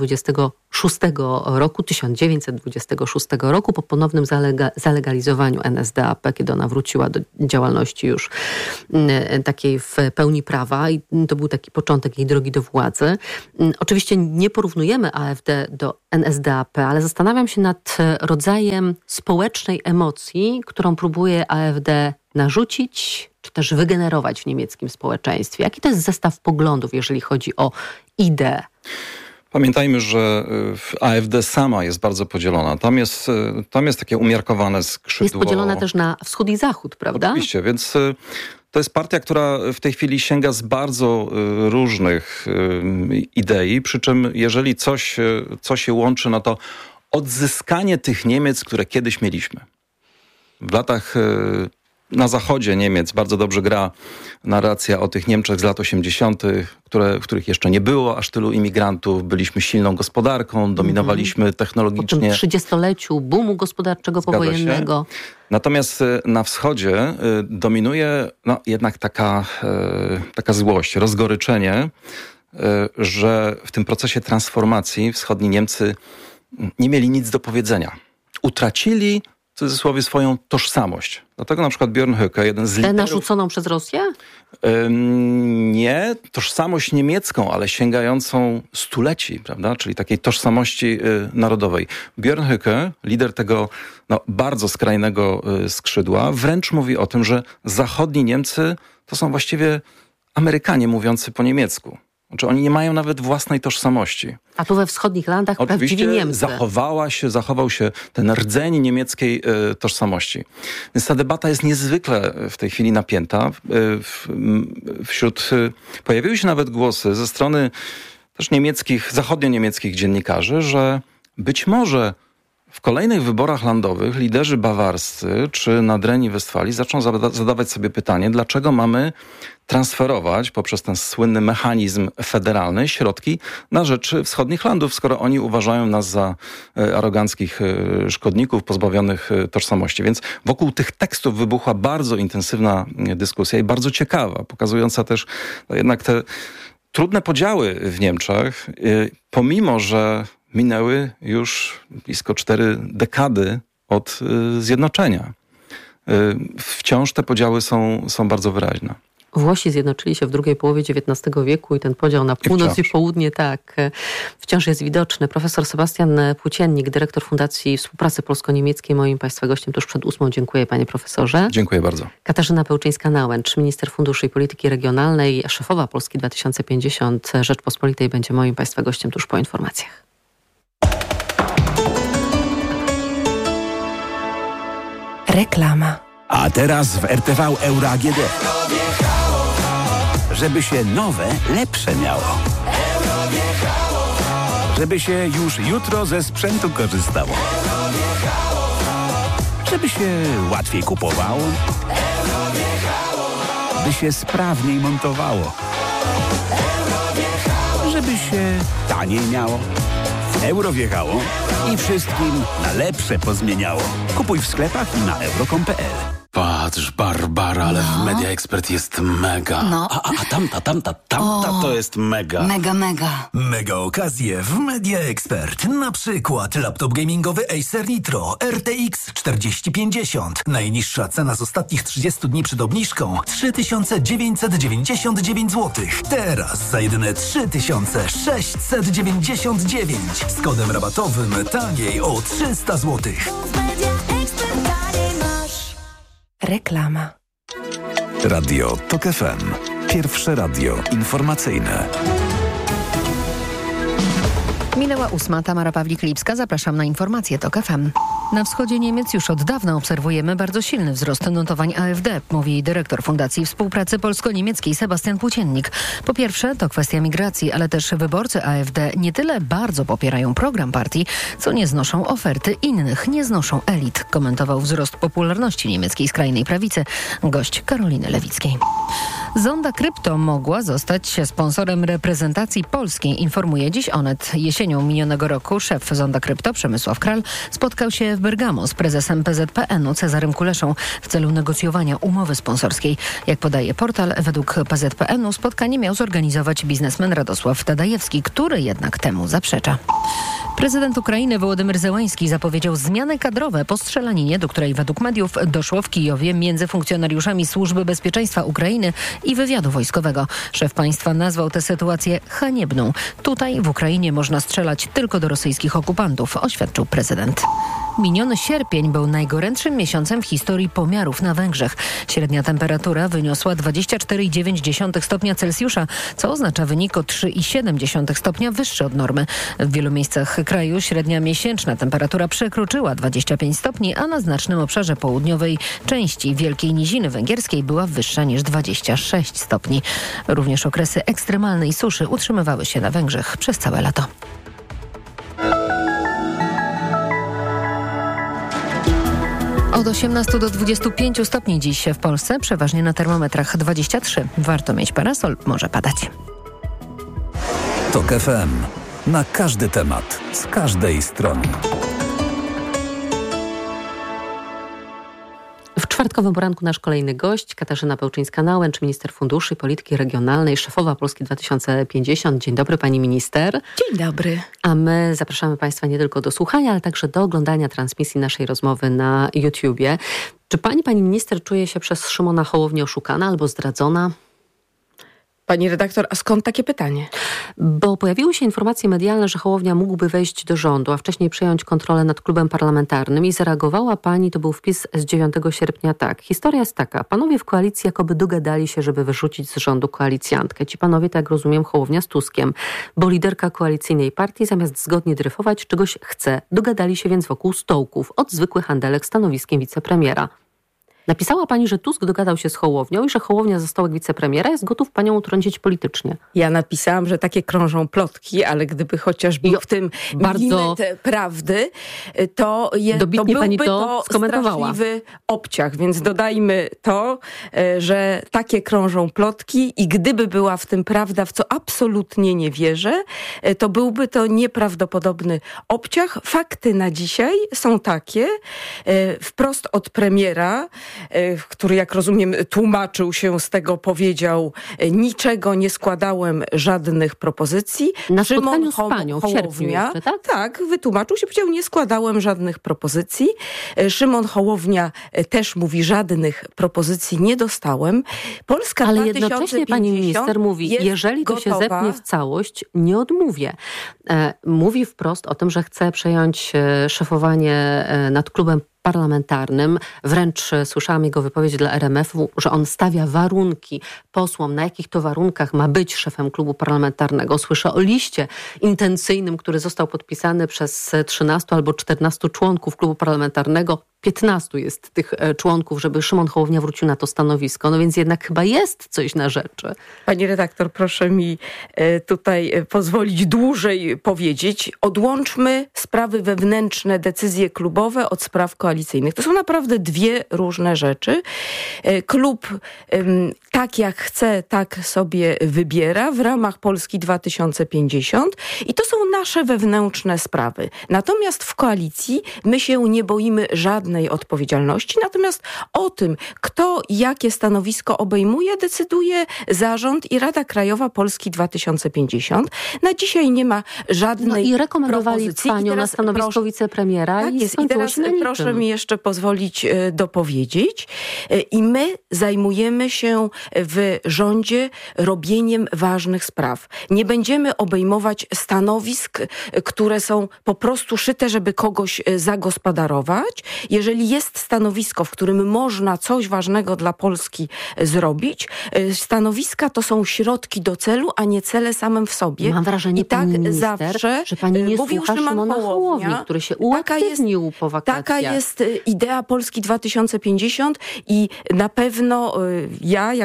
1926 roku po ponownym zalegalizowaniu NSDAP, kiedy ona wróciła do działalności już takiej w pełni prawa i to był taki początek jej drogi do władzy. Oczywiście nie porównujemy AfD do NSDAP, ale zastanawiam się nad rodzajem społecznej emocji, którą próbuje AfD narzucić, czy też wygenerować w niemieckim społeczeństwie. Jaki to jest zestaw poglądów, jeżeli chodzi o ideę? Pamiętajmy, że AfD sama jest bardzo podzielona. Tam jest takie umiarkowane skrzydło. Jest podzielona też na wschód i zachód, prawda? Oczywiście, więc to jest partia, która w tej chwili sięga z bardzo różnych idei, przy czym jeżeli coś się łączy, no to odzyskanie tych Niemiec, które kiedyś mieliśmy. W latach na zachodzie Niemiec bardzo dobrze gra narracja o tych Niemczech z lat 80., w których jeszcze nie było aż tylu imigrantów. Byliśmy silną gospodarką, dominowaliśmy technologicznie. Po tym 30-leciu boomu gospodarczego powojennego. Natomiast na wschodzie dominuje jednak taka złość, rozgoryczenie, że w tym procesie transformacji wschodni Niemcy nie mieli nic do powiedzenia. Utracili w cudzysłowie swoją tożsamość. Dlatego na przykład Björn Höcke, jeden z liderów... narzuconą przez Rosję? Nie, tożsamość niemiecką, ale sięgającą stuleci, prawda? Czyli takiej tożsamości narodowej. Björn Höcke, lider tego bardzo skrajnego skrzydła, wręcz mówi o tym, że zachodni Niemcy to są właściwie Amerykanie mówiący po niemiecku. Znaczy oni nie mają nawet własnej tożsamości. A tu we wschodnich landach prawdziwi Niemcy. Zachował się ten rdzeń niemieckiej tożsamości. Więc ta debata jest niezwykle w tej chwili napięta. Pojawiły się nawet głosy ze strony też zachodnio-niemieckich dziennikarzy, że być może w kolejnych wyborach landowych liderzy bawarscy czy Nadrenii Westfalii zaczną zadawać sobie pytanie, dlaczego mamy transferować poprzez ten słynny mechanizm federalny środki na rzecz wschodnich landów, skoro oni uważają nas za aroganckich szkodników pozbawionych tożsamości. Więc wokół tych tekstów wybuchła bardzo intensywna dyskusja i bardzo ciekawa, pokazująca też jednak te trudne podziały w Niemczech, pomimo że minęły już blisko 4 dekady od zjednoczenia. Wciąż te podziały są bardzo wyraźne. Włosi zjednoczyli się w drugiej połowie XIX wieku i ten podział na północ i południe wciąż jest widoczny. Profesor Sebastian Płóciennik, dyrektor Fundacji Współpracy Polsko-Niemieckiej, moim Państwa gościem tuż przed 8. Dziękuję, panie profesorze. Dziękuję bardzo. Katarzyna Pełczyńska-Nałęcz, minister funduszy i polityki regionalnej, szefowa Polski 2050 Rzeczpospolitej, będzie moim Państwa gościem tuż po informacjach. Reklama. A teraz w RTV Euro AGD. Żeby się nowe, lepsze miało. Żeby się już jutro ze sprzętu korzystało. Żeby się łatwiej kupowało. By się sprawniej montowało. Żeby się taniej miało. Euro wjechało i wszystkim na lepsze pozmieniało. Kupuj w sklepach i na euro.com.pl. Patrz, Barbara, ale w Media Expert jest mega. No. A tamta to jest mega. Mega. Mega okazje w Media Expert. Na przykład laptop gamingowy Acer Nitro RTX 4050. Najniższa cena z ostatnich 30 dni przed obniżką 3999 zł. Teraz za jedyne 3699. Z kodem rabatowym taniej o 300 zł. Reklama. Radio TOK FM. Pierwsze radio informacyjne. Minęła 8. Tamara Pawlik-Lipska. Zapraszam na informacje TOK FM. Na wschodzie Niemiec już od dawna obserwujemy bardzo silny wzrost notowań AfD, mówi dyrektor Fundacji Współpracy Polsko-Niemieckiej Sebastian Płóciennik. Po pierwsze, to kwestia migracji, ale też wyborcy AfD nie tyle bardzo popierają program partii, co nie znoszą oferty innych, nie znoszą elit, komentował wzrost popularności niemieckiej skrajnej prawicy gość Karoliny Lewickiej. Zonda Krypto mogła zostać sponsorem reprezentacji polskiej, informuje dziś Onet. Jesienią minionego roku szef Zonda Krypto, Przemysław Kral, spotkał się w Bergamo z prezesem PZPN-u Cezarym Kuleszą w celu negocjowania umowy sponsorskiej. Jak podaje portal, według PZPN-u spotkanie miał zorganizować biznesmen Radosław Tadajewski, który jednak temu zaprzecza. Prezydent Ukrainy Wołodymyr Zełański zapowiedział zmiany kadrowe po strzelaninie, do której według mediów doszło w Kijowie między funkcjonariuszami Służby Bezpieczeństwa Ukrainy i wywiadu wojskowego. Szef państwa nazwał tę sytuację haniebną. Tutaj w Ukrainie można strzelać tylko do rosyjskich okupantów, oświadczył prezydent. Miniony sierpień był najgorętszym miesiącem w historii pomiarów na Węgrzech. Średnia temperatura wyniosła 24,9 stopnia Celsjusza, co oznacza wynik o 3,7 stopnia wyższy od normy. W wielu miejscach kraju średnia miesięczna temperatura przekroczyła 25 stopni, a na znacznym obszarze południowej części Wielkiej Niziny Węgierskiej była wyższa niż 26 stopni. Również okresy ekstremalnej suszy utrzymywały się na Węgrzech przez całe lato. Od 18 do 25 stopni dziś w Polsce, przeważnie na termometrach 23. Warto mieć parasol, może padać. TOK FM. Na każdy temat, z każdej strony. W czwartkowym poranku nasz kolejny gość, Katarzyna Pełczyńska-Nałęcz, minister funduszy i polityki regionalnej, szefowa Polski 2050. Dzień dobry, pani minister. Dzień dobry. A my zapraszamy państwa nie tylko do słuchania, ale także do oglądania transmisji naszej rozmowy na YouTubie. Czy pani minister, czuje się przez Szymona Hołownię oszukana albo zdradzona? Pani redaktor, a skąd takie pytanie? Bo pojawiły się informacje medialne, że Hołownia mógłby wejść do rządu, a wcześniej przejąć kontrolę nad klubem parlamentarnym i zareagowała pani, to był wpis z 9 sierpnia tak. Historia jest taka, panowie w koalicji jakoby dogadali się, żeby wyrzucić z rządu koalicjantkę. Ci panowie, tak jak rozumiem, Hołownia z Tuskiem, bo liderka koalicyjnej partii zamiast zgodnie dryfować czegoś chce. Dogadali się więc wokół stołków, od zwykłych handelek stanowiskiem wicepremiera. Napisała pani, że Tusk dogadał się z Hołownią i że Hołownia za stołek wicepremiera jest gotów panią utrącić politycznie. Ja napisałam, że takie krążą plotki, ale gdyby chociaż był w tym bardzo prawdy, to byłby pani to straszliwy obciach. Więc dodajmy to, że takie krążą plotki i gdyby była w tym prawda, w co absolutnie nie wierzę, to byłby to nieprawdopodobny obciach. Fakty na dzisiaj są takie, wprost od premiera, który, jak rozumiem, tłumaczył się z tego, powiedział, niczego nie składałem, żadnych propozycji. Na spotkaniu z panią w sierpniu jeszcze, tak? Tak, wytłumaczył się, powiedział, nie składałem żadnych propozycji. Szymon Hołownia też mówi, żadnych propozycji nie dostałem. Polska ale 2050 jednocześnie pani minister mówi, jeżeli to się zepnie w całość, nie odmówię. Mówi wprost o tym, że chce przejąć szefowanie nad klubem parlamentarnym. Wręcz słyszałam jego wypowiedź dla RMF-u, że on stawia warunki posłom, na jakich to warunkach ma być szefem klubu parlamentarnego. Słyszę o liście intencyjnym, który został podpisany przez 13 albo 14 członków klubu parlamentarnego. 15 jest tych członków, żeby Szymon Hołownia wrócił na to stanowisko. No więc jednak chyba jest coś na rzeczy. Pani redaktor, proszę mi tutaj pozwolić dłużej powiedzieć. Odłączmy sprawy wewnętrzne, decyzje klubowe od spraw koalicyjnych. To są naprawdę dwie różne rzeczy. Klub tak jak chce, tak sobie wybiera w ramach Polski 2050 i to są nasze wewnętrzne sprawy. Natomiast w koalicji my się nie boimy żadnej odpowiedzialności, natomiast o tym, kto jakie stanowisko obejmuje, decyduje zarząd i Rada Krajowa Polski 2050. Na dzisiaj nie ma żadnej i rekomendowali propozycji. panią na stanowisko wicepremiera. Tak jest. I teraz proszę mi jeszcze pozwolić dopowiedzieć. I my zajmujemy się w rządzie robieniem ważnych spraw. Nie będziemy obejmować stanowisk, które są po prostu szyte, żeby kogoś zagospodarować. Jeżeli jest stanowisko, w którym można coś ważnego dla Polski zrobić, stanowiska to są środki do celu, a nie cele samym w sobie. Mam wrażenie, i tak pani minister, zawsze że pani nie mówił słucha Szymona Hołowni, który się uaktywnił po wakacjach. Taka jest idea Polski 2050 i na pewno ja, jako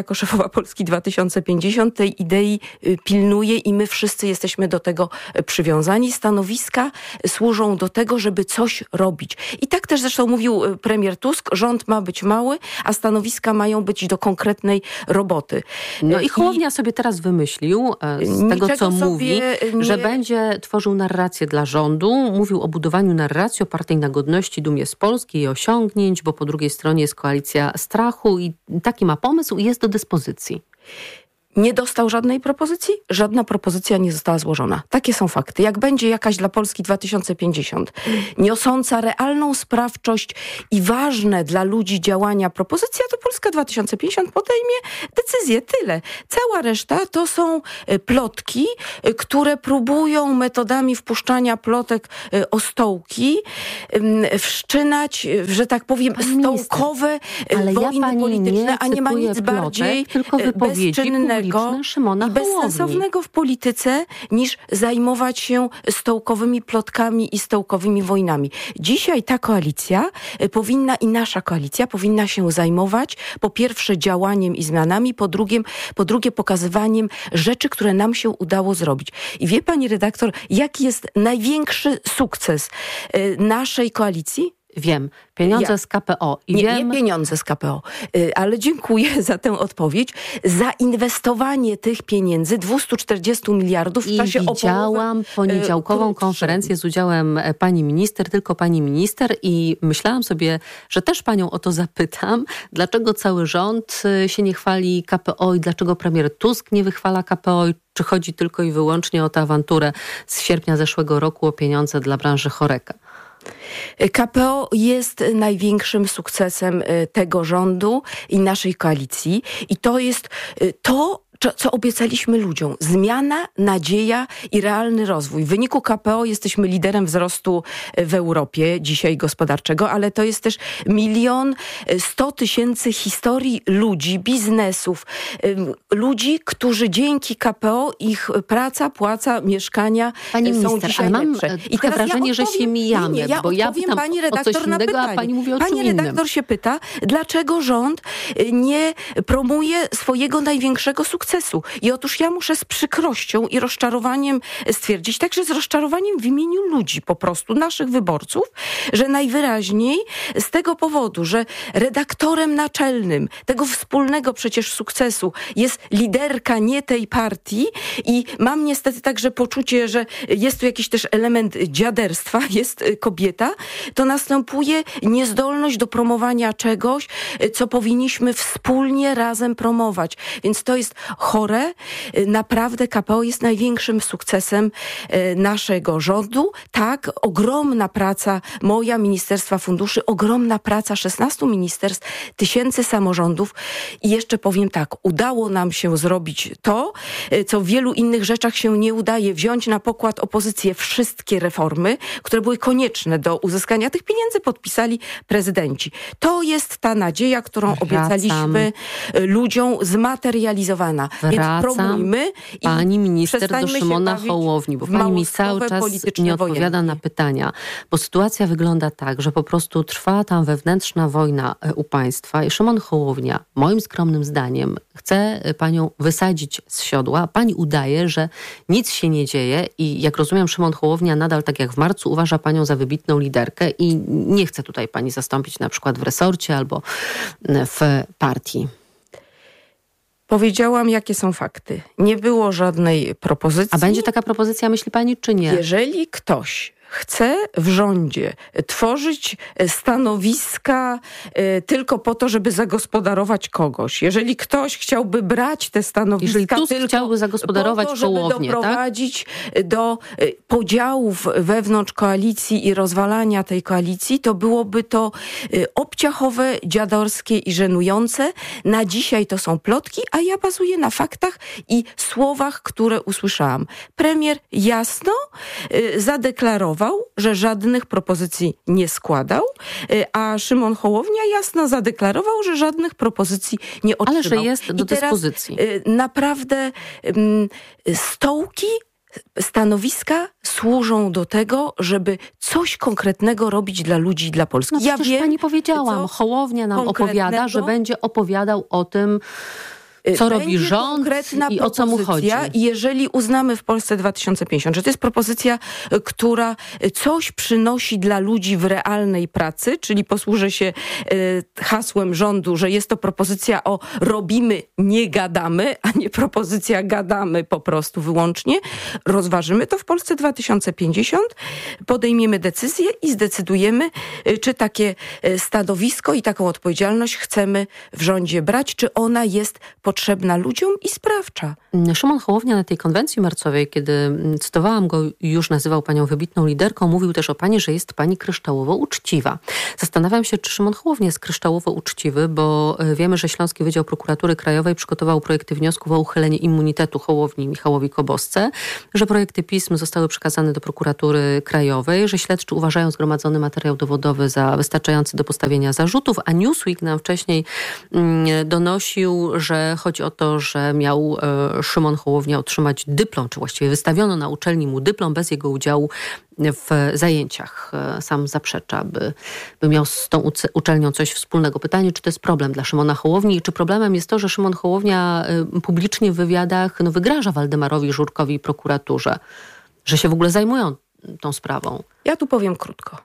jako szefowa Polski 2050 tej idei pilnuję i my wszyscy jesteśmy do tego przywiązani. Stanowiska służą do tego, żeby coś robić. I tak też zresztą mówił premier Tusk, rząd ma być mały, a stanowiska mają być do konkretnej roboty. No i Hołownia sobie teraz wymyślił, z tego co mówi, że będzie tworzył narrację dla rządu. Mówił o budowaniu narracji opartej na godności, dumie z Polski i osiągnięć, bo po drugiej stronie jest koalicja strachu i taki ma pomysł i jest do dyspozycji. Nie dostał żadnej propozycji? Żadna propozycja nie została złożona. Takie są fakty. Jak będzie jakaś dla Polski 2050 niosąca realną sprawczość i ważne dla ludzi działania propozycja, to Polska 2050 podejmie decyzję. Tyle. Cała reszta to są plotki, które próbują metodami wpuszczania plotek o stołki wszczynać, że tak powiem, stołkowe wojny polityczne, a nie ma nic bardziej bezczynnego i bezsensownego w polityce niż zajmować się stołkowymi plotkami i stołkowymi wojnami. Dzisiaj ta koalicja powinna i nasza koalicja powinna się zajmować po pierwsze działaniem i zmianami, po drugie pokazywaniem rzeczy, które nam się udało zrobić. I wie pani redaktor, jaki jest największy sukces naszej koalicji? Wiem. Pieniądze z KPO. I nie pieniądze z KPO, ale dziękuję za tę odpowiedź. Zainwestowanie tych pieniędzy, 240 miliardów w czasie widziałam poniedziałkową konferencję z udziałem pani minister, tylko pani minister i myślałam sobie, że też panią o to zapytam, dlaczego cały rząd się nie chwali KPO i dlaczego premier Tusk nie wychwala KPO i czy chodzi tylko i wyłącznie o tę awanturę z sierpnia zeszłego roku o pieniądze dla branży Horeca. KPO jest największym sukcesem tego rządu i naszej koalicji i to jest to, co obiecaliśmy ludziom. Zmiana, nadzieja i realny rozwój. W wyniku KPO jesteśmy liderem wzrostu w Europie dzisiaj gospodarczego, ale to jest też 1 100 000 historii ludzi, biznesów, ludzi, którzy dzięki KPO ich praca, płaca, mieszkania pani są minister, dzisiaj ale mam lepsze. I teraz wrażenie, że się mijamy, bo ja pytam pani redaktor o coś innego, a pani mówi o czym innym. Pani redaktor się pyta, dlaczego rząd nie promuje swojego największego sukcesu. I otóż ja muszę z przykrością i rozczarowaniem stwierdzić, także z rozczarowaniem w imieniu ludzi po prostu, naszych wyborców, że najwyraźniej z tego powodu, że redaktorem naczelnym tego wspólnego przecież sukcesu jest liderka nie tej partii i mam niestety także poczucie, że jest tu jakiś też element dziaderstwa, jest kobieta, to następuje niezdolność do promowania czegoś, co powinniśmy wspólnie razem promować. Więc to jest chore. Naprawdę KPO jest największym sukcesem naszego rządu. Tak, ogromna praca moja, Ministerstwa Funduszy, ogromna praca 16 ministerstw, tysięcy samorządów i jeszcze powiem tak, udało nam się zrobić to, co w wielu innych rzeczach się nie udaje, wziąć na pokład opozycję wszystkie reformy, które były konieczne do uzyskania tych pieniędzy, podpisali prezydenci. To jest ta nadzieja, którą obiecaliśmy ludziom, zmaterializowana. Więc promujmy i pani minister do Szymona Hołowni, bo pani mi cały czas nie odpowiada na pytania, bo sytuacja wygląda tak, że po prostu trwa tam wewnętrzna wojna u państwa i Szymon Hołownia, moim skromnym zdaniem, chce panią wysadzić z siodła. Pani udaje, że nic się nie dzieje i jak rozumiem, Szymon Hołownia nadal, tak jak w marcu, uważa panią za wybitną liderkę i nie chce tutaj pani zastąpić na przykład w resorcie albo w partii. Powiedziałam, jakie są fakty. Nie było żadnej propozycji. A będzie taka propozycja, myśli pani, czy nie? Jeżeli ktoś chce w rządzie tworzyć stanowiska tylko po to, żeby zagospodarować kogoś. Jeżeli ktoś chciałby brać te stanowiska jeżeli Tusk tylko chciałby zagospodarować po to, żeby Hołownię, doprowadzić do podziałów wewnątrz koalicji i rozwalania tej koalicji, to byłoby to obciachowe, dziadorskie i żenujące. Na dzisiaj to są plotki, a ja bazuję na faktach i słowach, które usłyszałam. Premier jasno zadeklarował, że żadnych propozycji nie składał, a Szymon Hołownia jasno zadeklarował, że żadnych propozycji nie otrzymał. Ale że jest do dyspozycji. Naprawdę stołki, stanowiska służą do tego, żeby coś konkretnego robić dla ludzi, dla Polski. No przecież pani powiedziałam, Hołownia nam opowiada, że będzie opowiadał o tym, Co robi rząd i o co mu chodzi? I jeżeli uznamy w Polsce 2050, że to jest propozycja, która coś przynosi dla ludzi w realnej pracy, czyli posłużę się hasłem rządu, że jest to propozycja o robimy, nie gadamy, a nie propozycja gadamy po prostu wyłącznie, rozważymy to w Polsce 2050, podejmiemy decyzję i zdecydujemy, czy takie stanowisko i taką odpowiedzialność chcemy w rządzie brać, czy ona jest potrzebna ludziom i sprawcza. Szymon Hołownia na tej konwencji marcowej, kiedy cytowałam go, już nazywał panią wybitną liderką, mówił też o pani, że jest pani kryształowo uczciwa. Zastanawiam się, czy Szymon Hołownia jest kryształowo uczciwy, bo wiemy, że Śląski Wydział Prokuratury Krajowej przygotował projekty wniosków o uchylenie immunitetu Hołowni i Michałowi Kobosce, że projekty pism zostały przekazane do Prokuratury Krajowej, że śledczy uważają zgromadzony materiał dowodowy za wystarczający do postawienia zarzutów, a Newsweek nam wcześniej donosił, że chodzi o to, że miał Szymon Hołownia otrzymać dyplom, czy właściwie wystawiono na uczelni mu dyplom bez jego udziału w zajęciach. Sam zaprzecza, by miał z tą uczelnią coś wspólnego. Pytanie, czy to jest problem dla Szymona Hołowni i czy problemem jest to, że Szymon Hołownia publicznie w wywiadach wygraża Waldemarowi Żurkowi i prokuraturze, że się w ogóle zajmują tą sprawą. Ja tu powiem krótko.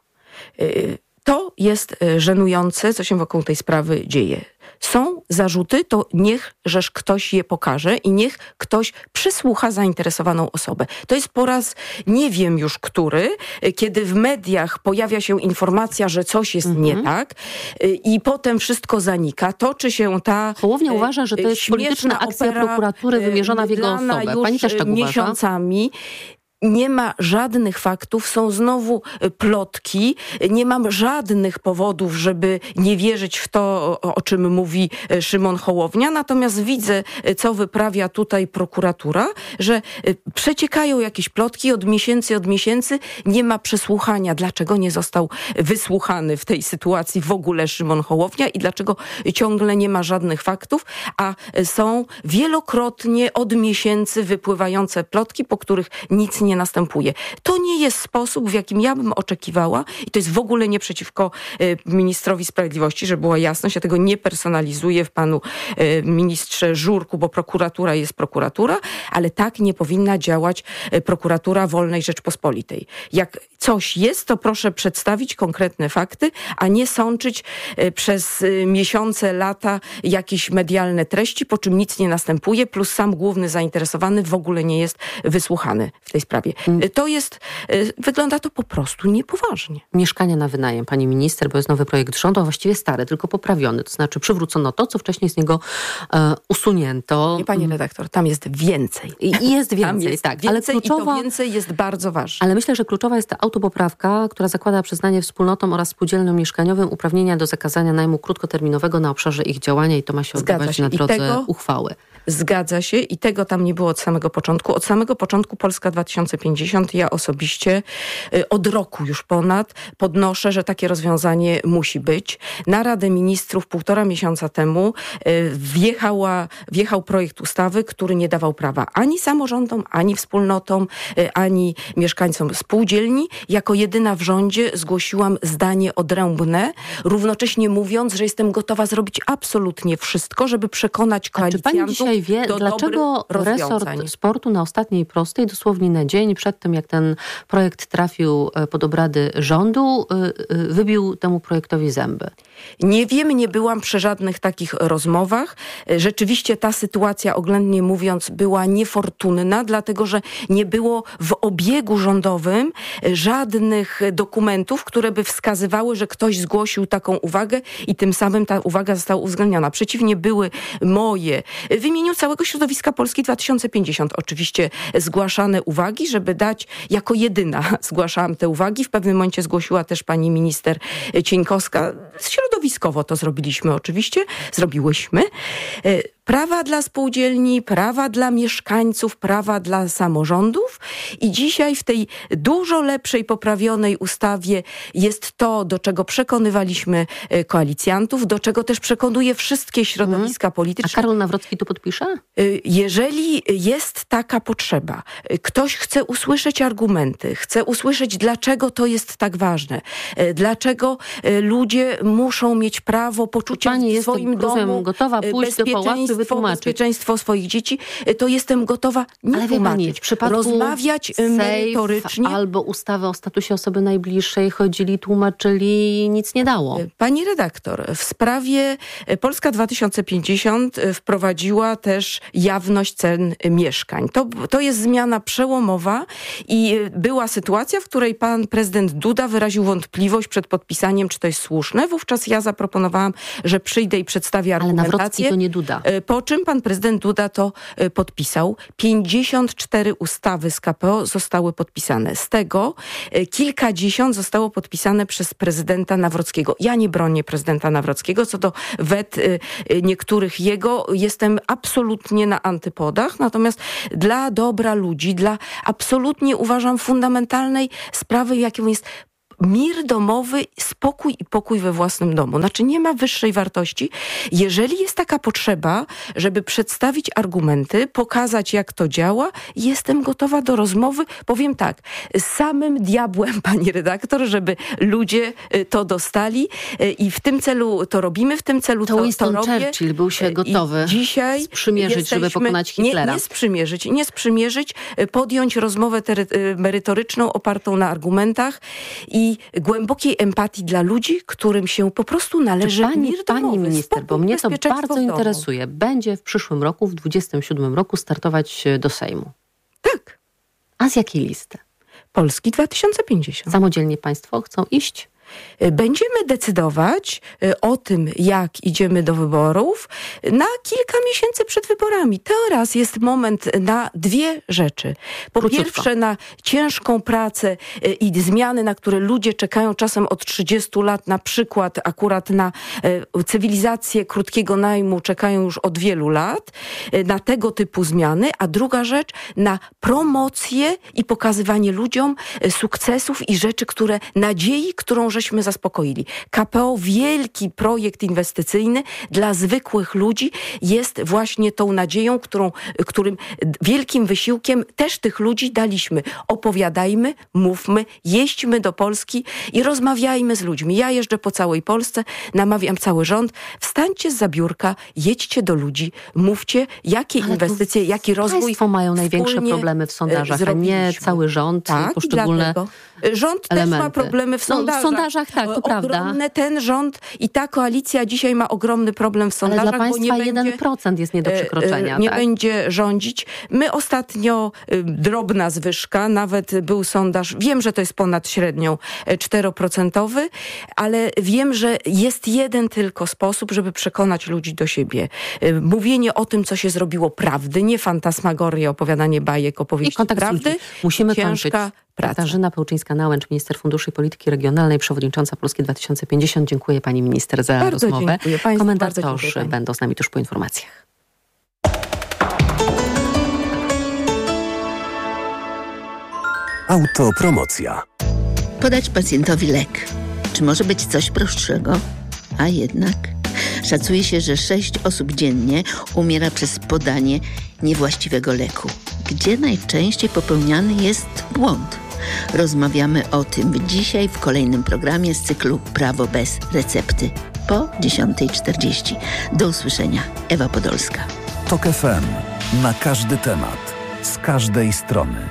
To jest żenujące, co się wokół tej sprawy dzieje. Są zarzuty, to niechżeż ktoś je pokaże i niech ktoś przesłucha zainteresowaną osobę. To jest po raz nie wiem już który, kiedy w mediach pojawia się informacja, że coś jest nie tak i potem wszystko zanika. Toczy się ta Hołownia uważa, że to jest polityczna akcja prokuratury wymierzona w jego osobę. Pani też tak miesiącami. Nie ma żadnych faktów, są znowu plotki, nie mam żadnych powodów, żeby nie wierzyć w to, o czym mówi Szymon Hołownia, natomiast widzę, co wyprawia tutaj prokuratura, że przeciekają jakieś plotki od miesięcy, nie ma przesłuchania. Dlaczego nie został wysłuchany w tej sytuacji w ogóle Szymon Hołownia i dlaczego ciągle nie ma żadnych faktów, a są wielokrotnie od miesięcy wypływające plotki, po których nic nie następuje. To nie jest sposób, w jakim ja bym oczekiwała i to jest w ogóle nie przeciwko ministrowi sprawiedliwości, żeby była jasność. Ja tego nie personalizuję w panu ministrze Żurku, bo prokuratura jest prokuratura, ale tak nie powinna działać prokuratura wolnej Rzeczpospolitej. Jak coś jest, to proszę przedstawić konkretne fakty, a nie sączyć przez miesiące, lata jakieś medialne treści, po czym nic nie następuje, plus sam główny zainteresowany w ogóle nie jest wysłuchany w tej sprawie. To jest, wygląda to po prostu niepoważnie. Mieszkania na wynajem, pani minister, bo jest nowy projekt rządu, a właściwie stary, tylko poprawiony. To znaczy przywrócono to, co wcześniej z niego usunięto. Nie, pani redaktor, tam jest więcej. I jest więcej, jest tak. Więcej, ale kluczowa, i to więcej jest bardzo ważne. Ale myślę, że kluczowa jest ta autopoprawka, która zakłada przyznanie wspólnotom oraz spółdzielniom mieszkaniowym uprawnienia do zakazania najmu krótkoterminowego na obszarze ich działania i to ma się odbywać na drodze uchwały. Zgadza się i tego tam nie było od samego początku. Od samego początku Polska 2050, ja osobiście od roku już ponad podnoszę, że takie rozwiązanie musi być. Na Radę Ministrów 1,5 miesiąca temu wjechał projekt ustawy, który nie dawał prawa ani samorządom, ani wspólnotom, ani mieszkańcom spółdzielni. Jako jedyna w rządzie zgłosiłam zdanie odrębne, równocześnie mówiąc, że jestem gotowa zrobić absolutnie wszystko, żeby przekonać koalicjantów wie, dlaczego resort sportu na ostatniej prostej, dosłownie na dzień przed tym, jak ten projekt trafił pod obrady rządu, wybił temu projektowi zęby? Nie wiem, nie byłam przy żadnych takich rozmowach. Rzeczywiście ta sytuacja, oględnie mówiąc, była niefortunna, dlatego że nie było w obiegu rządowym żadnych dokumentów, które by wskazywały, że ktoś zgłosił taką uwagę i tym samym ta uwaga została uwzględniona. Przeciwnie, były moje w imieniu całego środowiska Polski 2050 oczywiście zgłaszane uwagi, żeby dać, jako jedyna zgłaszałam te uwagi. W pewnym momencie zgłosiła też pani minister Cieńkowska. Środowiskowo to zrobiliśmy oczywiście, zrobiłyśmy. Prawa dla spółdzielni, prawa dla mieszkańców, prawa dla samorządów i dzisiaj w tej dużo lepszej, poprawionej ustawie jest to, do czego przekonywaliśmy koalicjantów, do czego też przekonuje wszystkie środowiska polityczne. A Karol Nawrocki tu podpisze? Jeżeli jest taka potrzeba, ktoś chce usłyszeć argumenty, chce usłyszeć, dlaczego to jest tak ważne, dlaczego ludzie muszą mieć prawo, poczucie w swoim domu gotowa pójść do pałacu bezpieczeństwo swoich dzieci, to jestem gotowa nie tłumaczyć. W przypadku rozmawiać merytorycznie. Albo ustawę o statusie osoby najbliższej chodzili, tłumaczyli, nic nie dało. Pani redaktor, w sprawie Polska 2050 wprowadziła też jawność cen mieszkań. To jest zmiana przełomowa i była sytuacja, w której pan prezydent Duda wyraził wątpliwość przed podpisaniem, czy to jest słuszne. Wówczas ja zaproponowałam, że przyjdę i przedstawię argumentację. Ale Nawrocki to nie Duda. Po czym pan prezydent Duda to podpisał. 54 ustawy z KPO zostały podpisane. Z tego kilkadziesiąt zostało podpisane przez prezydenta Nawrockiego. Ja nie bronię prezydenta Nawrockiego. Co do wet niektórych jego, jestem absolutnie na antypodach. Natomiast dla dobra ludzi, absolutnie uważam fundamentalnej sprawy, jaką jest mir domowy, spokój i pokój we własnym domu. Znaczy nie ma wyższej wartości. Jeżeli jest taka potrzeba, żeby przedstawić argumenty, pokazać jak to działa, jestem gotowa do rozmowy. Powiem tak, z samym diabłem, pani redaktor, żeby ludzie to dostali i w tym celu to robimy, w tym celu to Winston robię. Churchill był się gotowy dzisiaj sprzymierzyć, żeby pokonać Hitlera. Nie sprzymierzyć, podjąć rozmowę merytoryczną opartą na argumentach i głębokiej empatii dla ludzi, którym się po prostu należy mir domowy. Pani minister, bo mnie to bardzo interesuje. Będzie w przyszłym roku, w 27 roku startować do Sejmu. Tak. A z jakiej listy? Polski 2050. Samodzielnie państwo chcą iść? Będziemy decydować o tym, jak idziemy do wyborów na kilka miesięcy przed wyborami. Teraz jest moment na dwie rzeczy. Po pierwsze na ciężką pracę i zmiany, na które ludzie czekają czasem od 30 lat, na przykład akurat na cywilizację krótkiego najmu czekają już od wielu lat, na tego typu zmiany, a druga rzecz na promocję i pokazywanie ludziom sukcesów i rzeczy, nadziei, którą żeśmy zaspokoili. KPO, wielki projekt inwestycyjny dla zwykłych ludzi jest właśnie tą nadzieją, którym wielkim wysiłkiem też tych ludzi daliśmy. Opowiadajmy, mówmy, jeźdźmy do Polski i rozmawiajmy z ludźmi. Ja jeżdżę po całej Polsce, namawiam cały rząd, wstańcie zza biurka, jedźcie do ludzi, mówcie, jakie inwestycje, jaki rozwój. Państwo mają największe problemy w sondażach, a nie cały rząd, tak, poszczególne rząd elementy. też ma problemy w sondażach. W sondażach tak, to prawda. Ten rząd i ta koalicja dzisiaj ma ogromny problem w sondażach. Ale dla państwa bo 1% jest nie do przekroczenia. Nie będzie rządzić. My ostatnio drobna zwyżka, nawet był sondaż, wiem, że to jest ponad średnią 4%, ale wiem, że jest jeden tylko sposób, żeby przekonać ludzi do siebie. Mówienie o tym, co się zrobiło prawdy, nie fantasmagoria, opowiadanie bajek, opowieści prawdy. Musimy ciężka kończyć. praca. Katarzyna Pełczyńska-Nałęcz, minister funduszy i polityki regionalnej, przewodnicząca Polski 2050. Dziękuję pani minister za rozmowę. Dziękuję państwu, Komentatorzy będą z nami tuż po informacjach. Autopromocja. Podać pacjentowi lek. Czy może być coś prostszego? A jednak szacuje się, że 6 osób dziennie umiera przez podanie niewłaściwego leku. Gdzie najczęściej popełniany jest błąd? Rozmawiamy o tym dzisiaj w kolejnym programie z cyklu Prawo bez recepty po 10:40. Do usłyszenia. Ewa Podolska. TOK FM. Na każdy temat. Z każdej strony.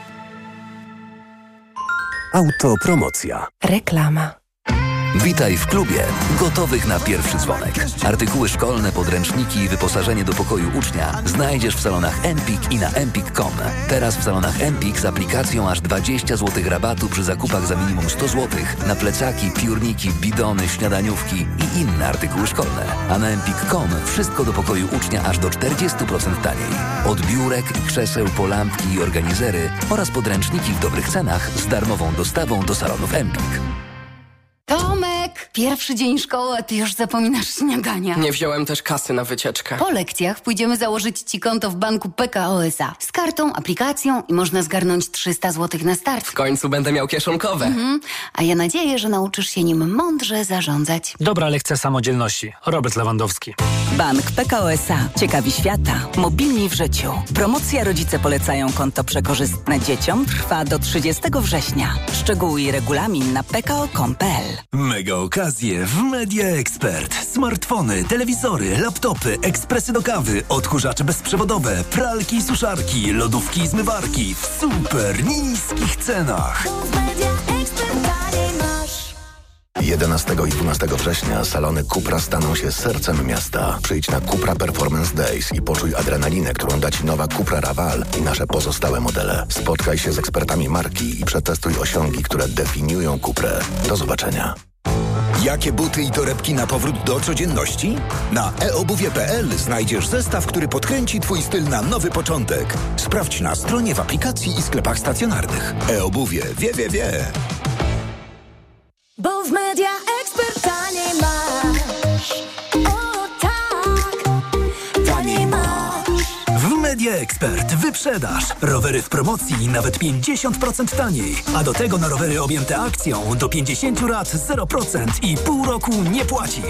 Autopromocja. Reklama. Witaj w klubie gotowych na pierwszy dzwonek. Artykuły szkolne, podręczniki i wyposażenie do pokoju ucznia znajdziesz w salonach Empik i na empik.com. Teraz w salonach Empik z aplikacją aż 20 zł rabatu przy zakupach za minimum 100 zł na plecaki, piórniki, bidony, śniadaniówki i inne artykuły szkolne. A na empik.com wszystko do pokoju ucznia aż do 40% taniej. Od biurek, krzeseł po lampki i organizery oraz podręczniki w dobrych cenach z darmową dostawą do salonów Empik. Tomek, pierwszy dzień szkoły, a ty już zapominasz śniadania. Nie wziąłem też kasy na wycieczkę. Po lekcjach pójdziemy założyć ci konto w banku PKO SA. Z kartą, aplikacją i można zgarnąć 300 zł na start. W końcu będę miał kieszonkowe. A ja nadzieję, że nauczysz się nim mądrze zarządzać. Dobra lekcja samodzielności. Robert Lewandowski. Bank PKO SA. Ciekawi świata. Mobilni w życiu. Promocja Rodzice polecają konto przekorzystne dzieciom trwa do 30 września. Szczegóły i regulamin na pko.com.pl. Mega okazja okazje w Media Expert. Smartfony, telewizory, laptopy, ekspresy do kawy, odkurzacze bezprzewodowe, pralki i suszarki, lodówki i zmywarki w super niskich cenach. 11 i 12 września salony Cupra staną się sercem miasta. Przyjdź na Cupra Performance Days i poczuj adrenalinę, którą da Ci nowa Cupra Raval i nasze pozostałe modele. Spotkaj się z ekspertami marki i przetestuj osiągi, które definiują Cuprę. Do zobaczenia. Jakie buty i torebki na powrót do codzienności? Na eobuwie.pl znajdziesz zestaw, który podkręci Twój styl na nowy początek. Sprawdź na stronie, w aplikacji i sklepach stacjonarnych. eobuwie. Wie. Bo w Media Expert taniej masz. O tak, taniej masz. W Media Expert wyprzedaż. Rowery w promocji nawet 50% taniej. A do tego na rowery objęte akcją do 50 lat 0% i pół roku nie płacisz.